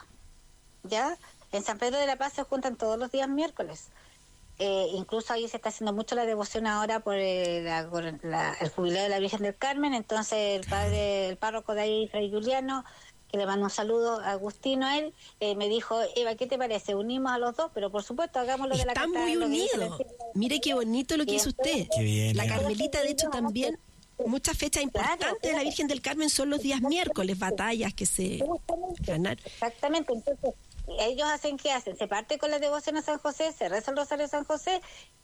¿ya? En San Pedro de la Paz se juntan todos los días miércoles. Eh, incluso ahí se está haciendo mucho la devoción ahora por el, la- por la- el jubileo de la Virgen del Carmen. Entonces el padre, el párroco de ahí, Fray Juliano, que le mando un saludo a Agustino a él, eh, me dijo, Eva, ¿qué te parece? Unimos a los dos, pero por supuesto hagámoslo de la Están carta- muy lo que dice unidos. la- Mire qué bonito lo que Y hizo usted. Qué bien, La Eva. Carmelita, de hecho, también, muchas fechas importantes de la Virgen del Carmen son los días miércoles, batallas que se ganan. Exactamente, entonces ellos hacen, ¿qué hacen? Se parte con la devoción a San José, se reza el rosario de San José,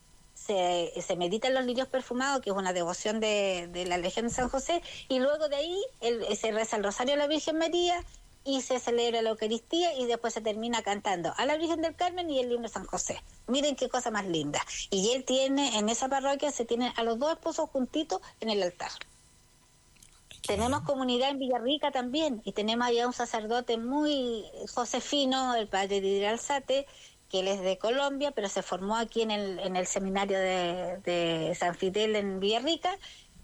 se, se meditan los lirios perfumados, que es una devoción de, de la Legión de San José, y luego de ahí el, se reza el rosario a la Virgen María y se celebra la Eucaristía y después se termina cantando a la Virgen del Carmen y el himno de San José. Miren qué cosa más linda. Y él tiene, en esa parroquia se tienen a los dos esposos juntitos en el altar. Tenemos comunidad en Villarrica también, y tenemos allá un sacerdote muy josefino, el padre Didier Alzate, que él es de Colombia, pero se formó aquí en el, en el seminario de, de San Fidel en Villarrica,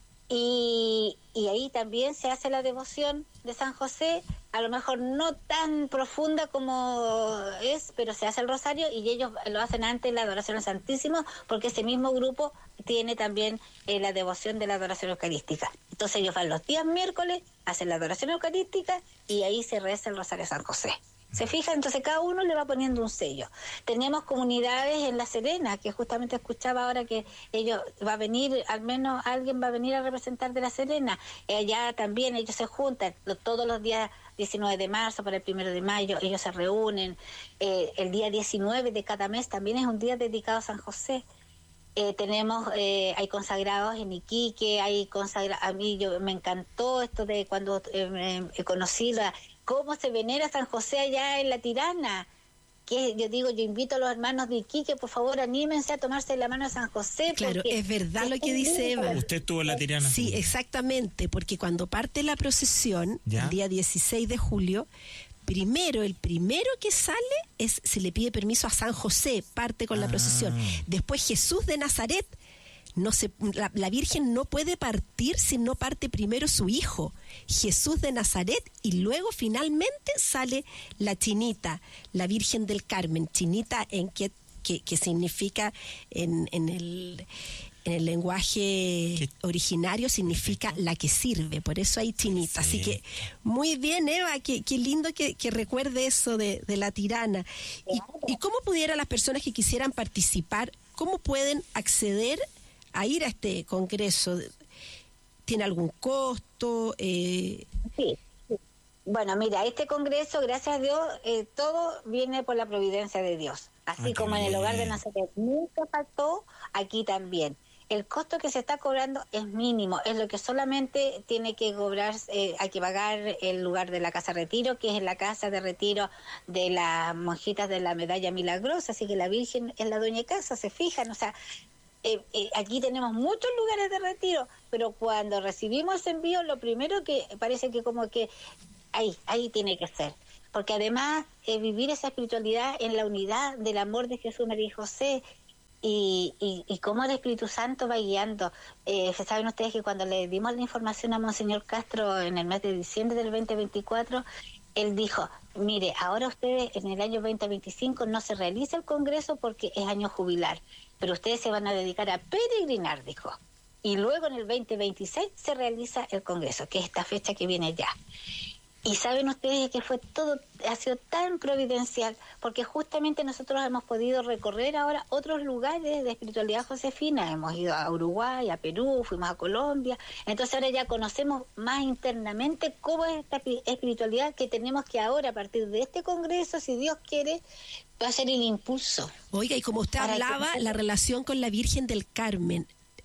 y, y ahí también se hace la devoción de San José, a lo mejor no tan profunda como es, pero se hace el rosario y ellos lo hacen antes la adoración al Santísimo, porque ese mismo grupo tiene también eh, la devoción de la adoración eucarística. Entonces ellos van los días miércoles, hacen la adoración eucarística y ahí se reza el rosario a San José. ¿Se fija? Entonces cada uno le va poniendo un sello. Tenemos comunidades en La Serena, que justamente escuchaba ahora que ellos va a venir, al menos alguien va a venir a representar de La Serena. Eh, allá también ellos se juntan lo- todos los días diecinueve de marzo para el primero de mayo, ellos se reúnen. Eh, el día diecinueve de cada mes también es un día dedicado a San José. Eh, tenemos, eh, hay consagrados en Iquique, hay consagrados, a mí yo, me encantó esto de cuando eh, me- me conocí la, cómo se venera San José allá en La Tirana, que yo digo, yo invito a los hermanos de Iquique, por favor anímense a tomarse la mano a San José. Claro, porque es verdad lo que dice Eva. Usted estuvo en La Tirana. Sí, exactamente, porque cuando parte la procesión, ¿Ya? el día dieciséis de julio, primero, el primero que sale es, se le pide permiso a San José, parte con la Ah. procesión. Después Jesús de Nazaret, no se, la, la Virgen no puede partir si no parte primero su hijo, Jesús de Nazaret, y luego finalmente sale la Chinita, la Virgen del Carmen, Chinita en que, que, que significa en, en el... En el lenguaje ¿Qué? originario significa la que sirve, por eso hay chinita. Así que muy bien, Eva, qué, qué lindo que, que recuerde eso de, de La Tirana. ¿Y, ¿Y cómo pudieran las personas que quisieran participar, cómo pueden acceder a ir a este congreso? ¿Tiene algún costo? Eh, Sí, sí. Bueno, mira, este congreso, gracias a Dios, eh, todo viene por la providencia de Dios. Así Ah, qué como en el hogar de bien. Nazaret nunca faltó, aquí también. El costo que se está cobrando es mínimo, es lo que solamente tiene que cobrar, eh, hay que pagar el lugar de la casa de retiro, que es la casa de retiro de las monjitas de la Medalla Milagrosa, así que la Virgen es la dueña de casa, se fijan, o sea, eh, eh, aquí tenemos muchos lugares de retiro, pero cuando recibimos ese envío, lo primero que parece que como que ahí, ahí tiene que ser. porque además eh, vivir esa espiritualidad en la unidad del amor de Jesús, María y José, y, y, y cómo el Espíritu Santo va guiando. Eh, saben ustedes que cuando le dimos la información a Monseñor Castro en el mes de diciembre del veinte veinticuatro, él dijo, mire, ahora ustedes en el año veinte veinticinco no se realiza el Congreso porque es año jubilar, pero ustedes se van a dedicar a peregrinar, dijo. Y luego en el veinte veintiséis se realiza el Congreso, que es esta fecha que viene ya. Y saben ustedes que fue todo, ha sido tan providencial, porque justamente nosotros hemos podido recorrer ahora otros lugares de espiritualidad josefina. Hemos ido a Uruguay, a Perú, fuimos a Colombia. Entonces ahora ya conocemos más internamente cómo es esta espiritualidad que tenemos que ahora, a partir de este congreso, si Dios quiere, va a ser el impulso. Oiga, y como usted hablaba, que... la relación con la Virgen del Carmen.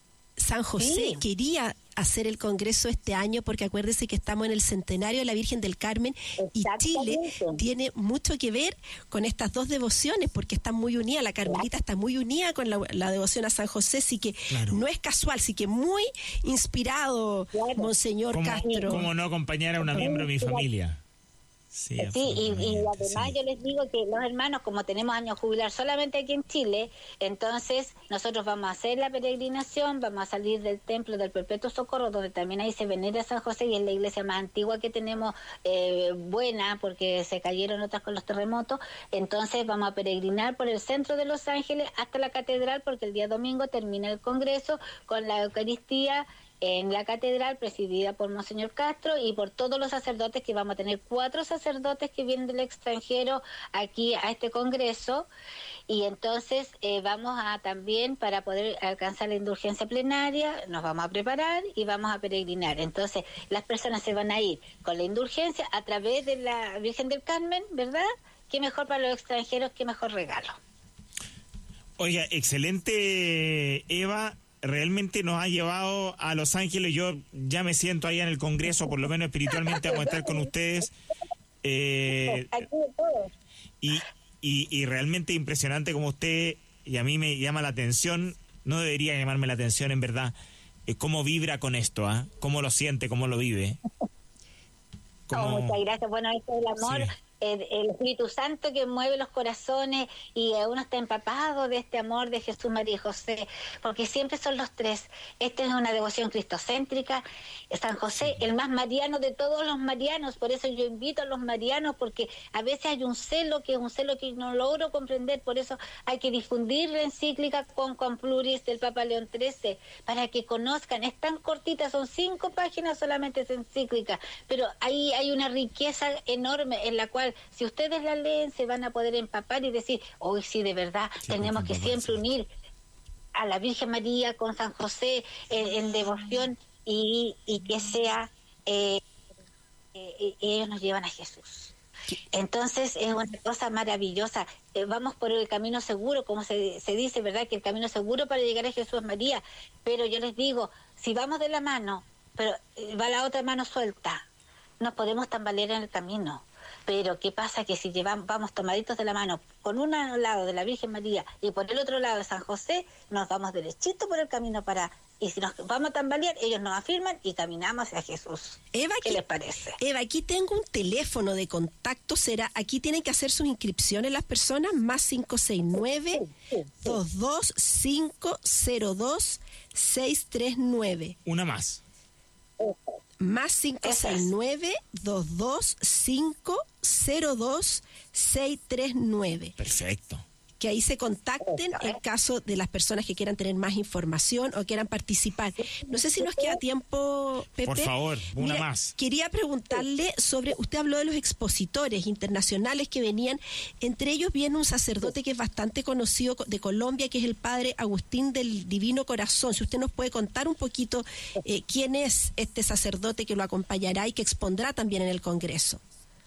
San José sí. quería hacer el Congreso este año porque acuérdese que estamos en el centenario de la Virgen del Carmen y Chile tiene mucho que ver con estas dos devociones porque están muy unidas, la Carmelita está muy unida con la, la devoción a San José, así que claro. no es casual, sí que muy inspirado, claro. Monseñor ¿Cómo, Castro. ¿Cómo no acompañar a una miembro de mi familia? Sí, sí y, y además sí. yo les digo que los hermanos, como tenemos año jubilar solamente aquí en Chile, entonces nosotros vamos a hacer la peregrinación, vamos a salir del templo del Perpetuo Socorro, donde también ahí se venera a San José y es la iglesia más antigua que tenemos, eh, buena, porque se cayeron otras con los terremotos. Entonces vamos a peregrinar por el centro de Los Ángeles hasta la catedral, porque el día domingo termina el Congreso con la Eucaristía en la catedral, presidida por Monseñor Castro y por todos los sacerdotes, que vamos a tener cuatro sacerdotes que vienen del extranjero aquí a este congreso, y entonces eh, vamos a también, para poder alcanzar la indulgencia plenaria, nos vamos a preparar y vamos a peregrinar. Entonces las personas se van a ir con la indulgencia a través de la Virgen del Carmen, ¿verdad? Qué mejor para los extranjeros, qué mejor regalo. Oiga, excelente, Eva. Realmente nos ha llevado a Los Ángeles. Yo ya me siento allá en el Congreso, por lo menos espiritualmente, vamos a estar con ustedes. Eh, y, y, y realmente impresionante como usted, y a mí me llama la atención, no debería llamarme la atención en verdad, eh, cómo vibra con esto, ¿eh? Cómo lo siente, cómo lo vive. Cómo... Oh, muchas gracias. Bueno, esto es el amor. Sí. El, el Espíritu Santo que mueve los corazones y uno está empapado de este amor de Jesús, María y José, porque siempre son los tres. Esta es una devoción cristocéntrica. San José, el más mariano de todos los marianos, por eso yo invito a los marianos, porque a veces hay un celo que es un celo que no logro comprender, por eso hay que difundir la encíclica con con pluris del Papa León trece, para que conozcan. Es tan cortita, son cinco páginas solamente esa encíclica, pero ahí hay una riqueza enorme en la cual, si ustedes la leen, se van a poder empapar y decir, hoy oh, sí, de verdad, sí, tenemos que siempre unir a la Virgen María con San José en, en devoción y, y que sea, eh, eh, ellos nos llevan a Jesús. Entonces es una cosa maravillosa. Eh, vamos por el camino seguro, como se, se dice, ¿verdad? Que el camino seguro para llegar a Jesús es María. Pero yo les digo, si vamos de la mano, pero eh, va la otra mano suelta, nos podemos tambalear en el camino. Pero ¿qué pasa? Que si llevamos, vamos tomaditos de la mano con un lado de la Virgen María y por el otro lado de San José, nos vamos derechito por el camino para... Y si nos vamos a tambalear, ellos nos afirman y caminamos hacia Jesús. Eva, ¿qué aquí, les parece? Eva, aquí tengo un teléfono de contacto. ¿Será? Aquí tienen que hacer sus inscripciones las personas, más cinco seis nueve, dos dos cinco cero dos, seis tres nueve. Una más. Más cinco seis nueve, dos dos cinco cero dos, seis tres nueve. Perfecto. Que ahí se contacten en caso de las personas que quieran tener más información o quieran participar. No sé si nos queda tiempo, Pepe. Por favor, una Mira, más. Quería preguntarle sobre, usted habló de los expositores internacionales que venían, entre ellos viene un sacerdote que es bastante conocido de Colombia, que es el padre Agustín del Divino Corazón. Si usted nos puede contar un poquito eh, quién es este sacerdote que lo acompañará y que expondrá también en el Congreso.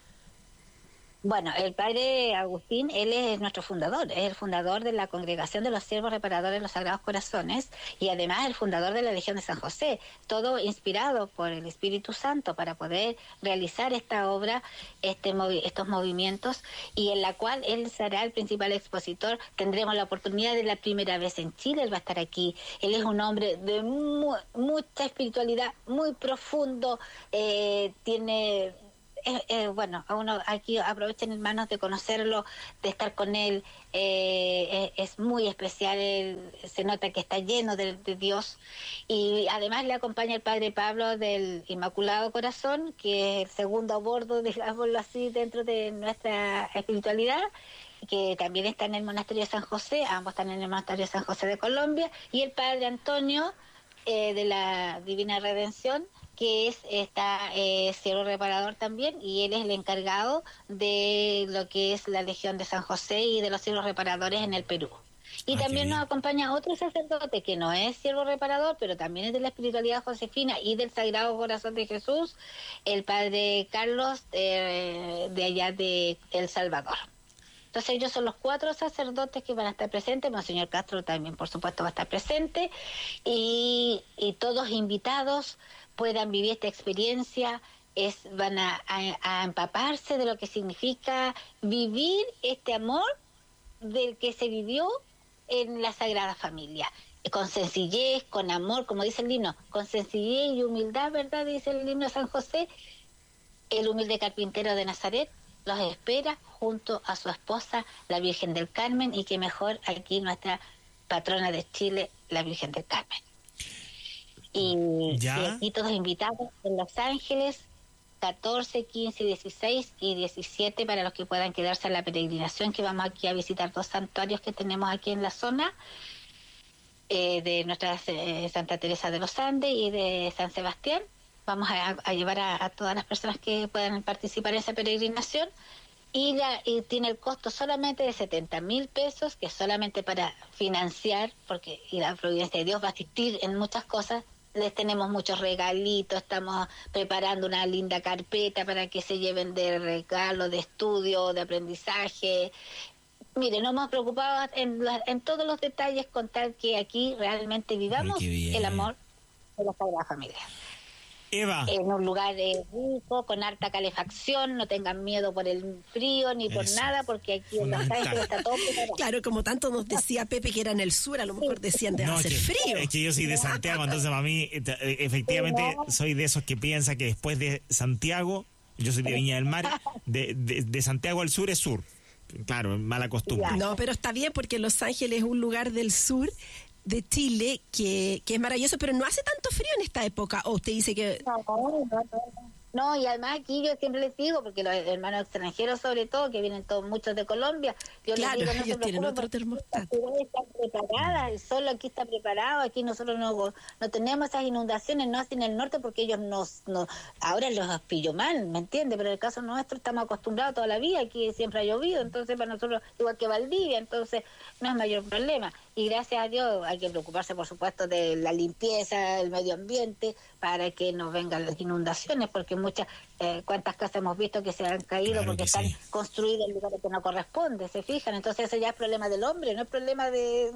Bueno, el padre Agustín, él es nuestro fundador, es el fundador de la Congregación de los Siervos Reparadores de los Sagrados Corazones y además el fundador de la Legión de San José, todo inspirado por el Espíritu Santo para poder realizar esta obra, este movi- estos movimientos, y en la cual él será el principal expositor. Tendremos la oportunidad de la primera vez en Chile, él va a estar aquí. Él es un hombre de mu- mucha espiritualidad, muy profundo, eh, tiene... eh, eh, bueno, a uno aquí aprovechen, hermanos, de conocerlo, de estar con él. Eh, es, es muy especial, él, se nota que está lleno de, de Dios. Y además le acompaña el Padre Pablo del Inmaculado Corazón, que es el segundo a bordo, digámoslo así, dentro de nuestra espiritualidad, que también está en el monasterio de San José, ambos están en el monasterio de San José de Colombia, y el Padre Antonio eh, de la Divina Redención, que es está eh, siervo reparador también, y él es el encargado de lo que es la Legión de San José y de los siervos reparadores en el Perú. Y Ah, también nos acompaña otro sacerdote que no es siervo reparador, pero también es de la espiritualidad josefina y del Sagrado Corazón de Jesús, el Padre Carlos eh, de allá de El Salvador. Entonces ellos son los cuatro sacerdotes que van a estar presentes. Monseñor Castro también, por supuesto, va a estar presente, y, y todos invitados puedan vivir esta experiencia, es van a, a, a empaparse de lo que significa vivir este amor del que se vivió en la Sagrada Familia, con sencillez, con amor, como dice el himno, con sencillez y humildad, ¿verdad? Dice el himno de San José, el humilde carpintero de Nazaret los espera junto a su esposa, la Virgen del Carmen, y que mejor aquí nuestra patrona de Chile, la Virgen del Carmen. Y, ¿Ya? y aquí todos invitados en Los Ángeles, catorce, quince, dieciséis y diecisiete, para los que puedan quedarse en la peregrinación, que vamos aquí a visitar dos santuarios que tenemos aquí en la zona, eh, de nuestra eh, Santa Teresa de los Andes y de San Sebastián. Vamos a, a llevar a, a todas las personas que puedan participar en esa peregrinación, y, la, y tiene el costo solamente de setenta mil pesos, que es solamente para financiar, porque y la providencia de Dios va a asistir en muchas cosas. Les tenemos muchos regalitos, estamos preparando una linda carpeta para que se lleven de regalo, de estudio, de aprendizaje. Miren, nos hemos preocupado en, la, en todos los detalles, con tal que aquí realmente vivamos el amor de la Sagrada Familia. Eva. En un lugar eh, rico, con harta calefacción, no tengan miedo por el frío ni por Eso. nada, porque aquí en Los Ángeles está todo preparado. Claro, como tanto nos decía Pepe que era en el sur, a lo mejor decían de No, hacer es que, frío. es que yo soy de Santiago, entonces para mí, eh, efectivamente, soy de esos que piensa que después de Santiago, yo soy de Viña del Mar, de, de, de Santiago al sur es sur. Claro, mala costumbre. No, pero está bien, porque Los Ángeles es un lugar del sur de Chile que, que es maravilloso, pero no hace tanto frío en esta época. O usted dice que... No, no, no. No, y además aquí yo siempre les digo, porque los hermanos extranjeros sobre todo, que vienen todos muchos de Colombia, yo Claro, les digo, no ellos se tienen preocupen, otro porque termostato. la ciudad está preparada, el sol aquí está preparado, aquí nosotros no, no tenemos esas inundaciones, no así en el norte, porque ellos nos, nos ahora los pillo mal, ¿me entiende? Pero en el caso nuestro estamos acostumbrados toda la vida, aquí siempre ha llovido, entonces para nosotros, igual que Valdivia, entonces no es mayor problema. Y gracias a Dios hay que preocuparse, por supuesto, de la limpieza, del medio ambiente, para que no vengan las inundaciones, porque muchas, eh, cuántas casas hemos visto que se han caído Claro porque que están sí. construidas en lugares que no corresponde, ¿se fijan? Entonces eso ya es problema del hombre, no es problema de...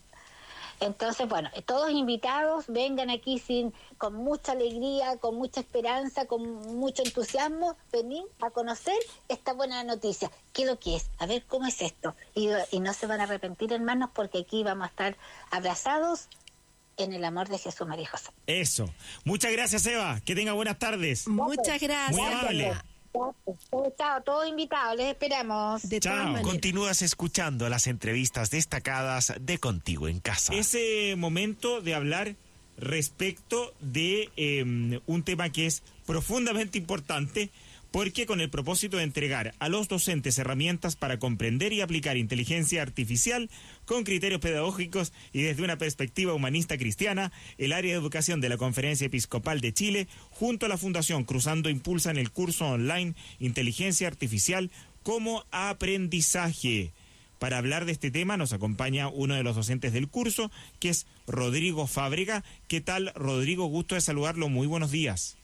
Entonces, bueno, todos invitados, vengan aquí sin con mucha alegría, con mucha esperanza, con mucho entusiasmo, venir a conocer esta buena noticia. ¿Qué es lo que es? A ver cómo es esto. Y, y no se van a arrepentir, hermanos, porque aquí vamos a estar abrazados en el amor de Jesús, María y José. Eso. Muchas gracias, Eva. Que tenga buenas tardes. Muchas gracias. Muy amable. Chao, chao, todos invitados, les esperamos. De Chao. todas maneras. Continúas escuchando las entrevistas destacadas de Contigo en Casa. Ese momento de hablar respecto de eh, un tema que es profundamente importante, porque con el propósito de entregar a los docentes herramientas para comprender y aplicar inteligencia artificial con criterios pedagógicos y desde una perspectiva humanista cristiana, el área de educación de la Conferencia Episcopal de Chile, junto a la Fundación Cruzando, impulsan el curso online Inteligencia Artificial como aprendizaje. Para hablar de este tema nos acompaña uno de los docentes del curso, que es Rodrigo Fábrega. ¿Qué tal, Rodrigo? Gusto de saludarlo. Muy buenos días.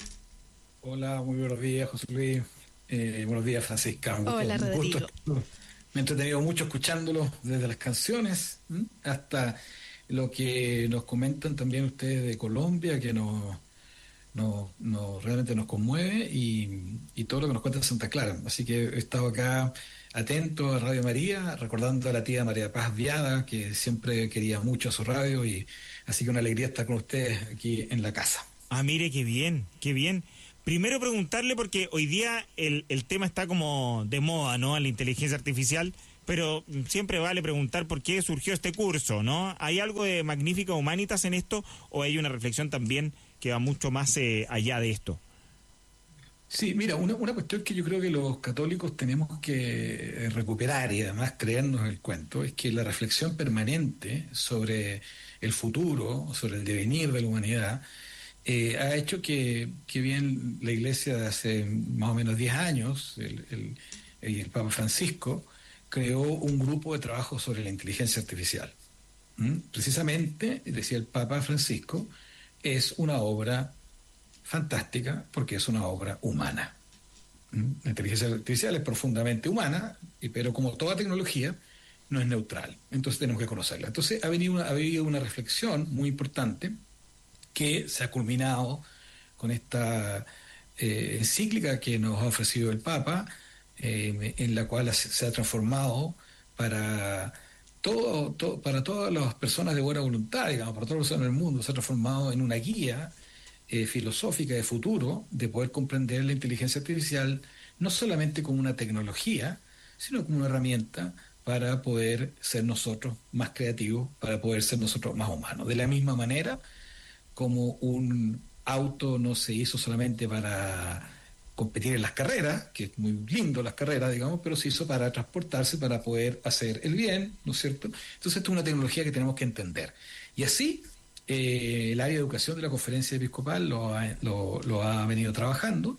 Hola, muy buenos días, José Luis. Eh, buenos días, Francisca. Un gusto- Hola, un Rodrigo. gusto. Me he entretenido mucho escuchándolo, desde las canciones ¿m? hasta lo que nos comentan también ustedes de Colombia, que nos, nos, nos- realmente nos conmueve, y, y todo lo que nos cuenta Santa Clara. Así que he estado acá atento a Radio María, recordando a la tía María Paz Viada, que siempre quería mucho a su radio, y así que una alegría estar con ustedes aquí en la casa. Ah, mire, qué bien, qué bien. Primero preguntarle, porque hoy día el, el tema está como de moda, ¿no? La inteligencia artificial, pero siempre vale preguntar por qué surgió este curso, ¿no? ¿Hay algo de Magnífica Humanitas en esto o hay una reflexión también que va mucho más eh, allá de esto? Sí, mira, una, una cuestión que yo creo que los católicos tenemos que recuperar y además creernos el cuento es que la reflexión permanente sobre el futuro, sobre el devenir de la humanidad, eh, ha hecho que, que bien la Iglesia de hace más o menos diez años, el, el, el Papa Francisco, creó un grupo de trabajo sobre la inteligencia artificial. ¿Mm? Precisamente, decía el Papa Francisco, es una obra fantástica porque es una obra humana. ¿Mm? La inteligencia artificial es profundamente humana, pero como toda tecnología, no es neutral. Entonces tenemos que conocerla. Entonces ha, venido una, ha habido una reflexión muy importante que se ha culminado con esta eh, encíclica que nos ha ofrecido el Papa, eh, en la cual se ha transformado para, todo, todo, para todas las personas de buena voluntad, digamos, para todas las personas del mundo, se ha transformado en una guía eh, filosófica de futuro de poder comprender la inteligencia artificial no solamente como una tecnología, sino como una herramienta para poder ser nosotros más creativos, para poder ser nosotros más humanos. De la misma manera como un auto no se hizo solamente para competir en las carreras, que es muy lindo las carreras, digamos, pero se hizo para transportarse, para poder hacer el bien, ¿no es cierto? Entonces esto es una tecnología que tenemos que entender. Y así eh, el área de educación de la Conferencia Episcopal lo ha, lo, lo ha venido trabajando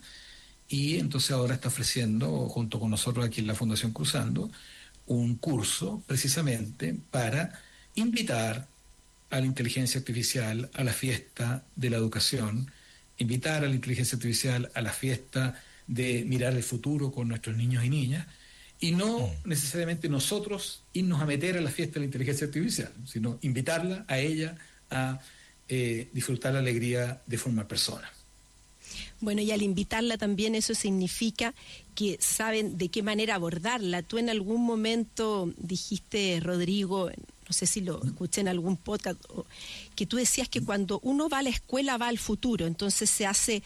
y entonces ahora está ofreciendo, junto con nosotros aquí en la Fundación Cruzando, un curso precisamente para invitar a la inteligencia artificial a la fiesta de la educación, invitar a la inteligencia artificial a la fiesta de mirar el futuro con nuestros niños y niñas, y no necesariamente nosotros irnos a meter a la fiesta de la inteligencia artificial, sino invitarla a ella a eh, disfrutar la alegría de formar personas. Bueno, y al invitarla también eso significa que saben de qué manera abordarla. Tú en algún momento dijiste, Rodrigo, no sé si lo escuché en algún podcast, que tú decías que cuando uno va a la escuela va al futuro, entonces se hace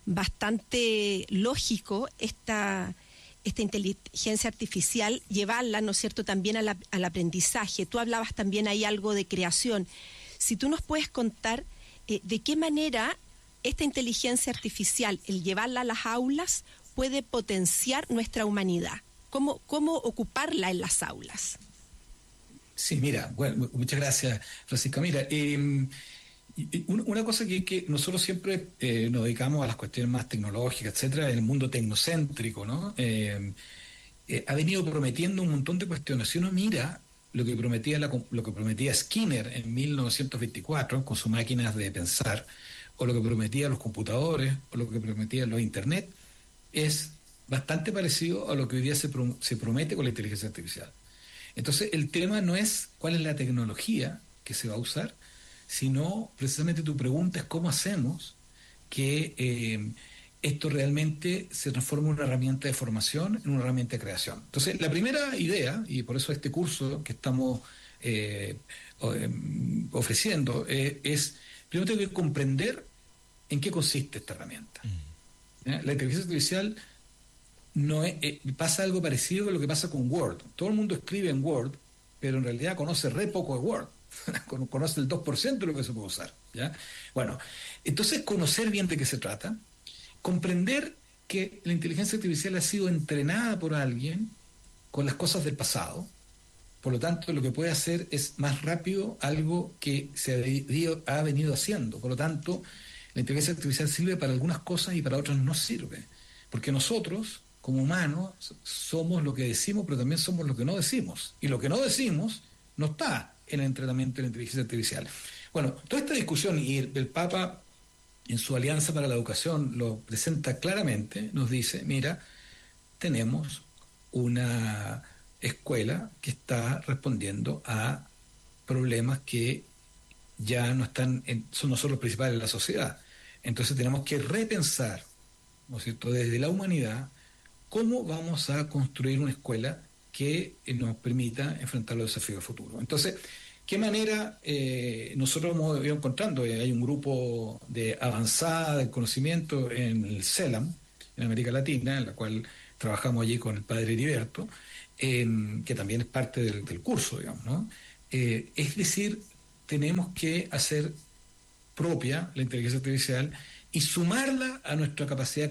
bastante lógico esta, esta inteligencia artificial, llevarla, ¿no es cierto?, también a la, al aprendizaje. Tú hablabas también ahí algo de creación. Si tú nos puedes contar eh, de qué manera esta inteligencia artificial, el llevarla a las aulas, puede potenciar nuestra humanidad. ¿Cómo, cómo ocuparla en las aulas? Sí, mira, bueno, muchas gracias, Francisca. Mira, eh, una cosa que, que nosotros siempre eh, nos dedicamos a las cuestiones más tecnológicas, etcétera, en el mundo tecnocéntrico, ¿no? Eh, eh, ha venido prometiendo un montón de cuestiones. Si uno mira lo que prometía, la, lo que prometía Skinner en mil novecientos veinticuatro con sus máquinas de pensar, o lo que prometían los computadores, o lo que prometían los internet, es bastante parecido a lo que hoy día se, pro, se promete con la inteligencia artificial. Entonces, el tema no es cuál es la tecnología que se va a usar, sino precisamente tu pregunta es cómo hacemos que eh, esto realmente se transforme en una herramienta de formación, en una herramienta de creación. Entonces, la primera idea, y por eso este curso que estamos eh, ofreciendo, eh, es, primero tengo que comprender en qué consiste esta herramienta. ¿Ya? La inteligencia artificial no es, eh, pasa algo parecido a lo que pasa con Word. Todo el mundo escribe en Word, pero en realidad conoce re poco de Word. Conoce el dos por ciento de lo que se puede usar. ¿Ya? Bueno, entonces conocer bien de qué se trata, comprender que la inteligencia artificial ha sido entrenada por alguien con las cosas del pasado, por lo tanto lo que puede hacer es más rápido algo que se ha venido haciendo. Por lo tanto, la inteligencia artificial sirve para algunas cosas y para otras no sirve, porque nosotros como humanos somos lo que decimos, pero también somos lo que no decimos. Y lo que no decimos no está en el entrenamiento de la inteligencia artificial. Bueno, toda esta discusión, y el, el Papa en su Alianza para la Educación lo presenta claramente, nos dice, mira, tenemos una escuela que está respondiendo a problemas que ya no están, en, son no son los principales de la sociedad. Entonces tenemos que repensar, ¿no es cierto?, desde la humanidad, cómo vamos a construir una escuela que nos permita enfrentar los desafíos del futuro. Entonces, qué manera eh, nosotros hemos ido encontrando. Eh, hay un grupo de avanzada del conocimiento en el CELAM, en América Latina, en la cual trabajamos allí con el padre Heriberto, eh, que también es parte del, del curso, digamos, ¿no? Eh, es decir, tenemos que hacer propia la inteligencia artificial y sumarla a nuestra capacidad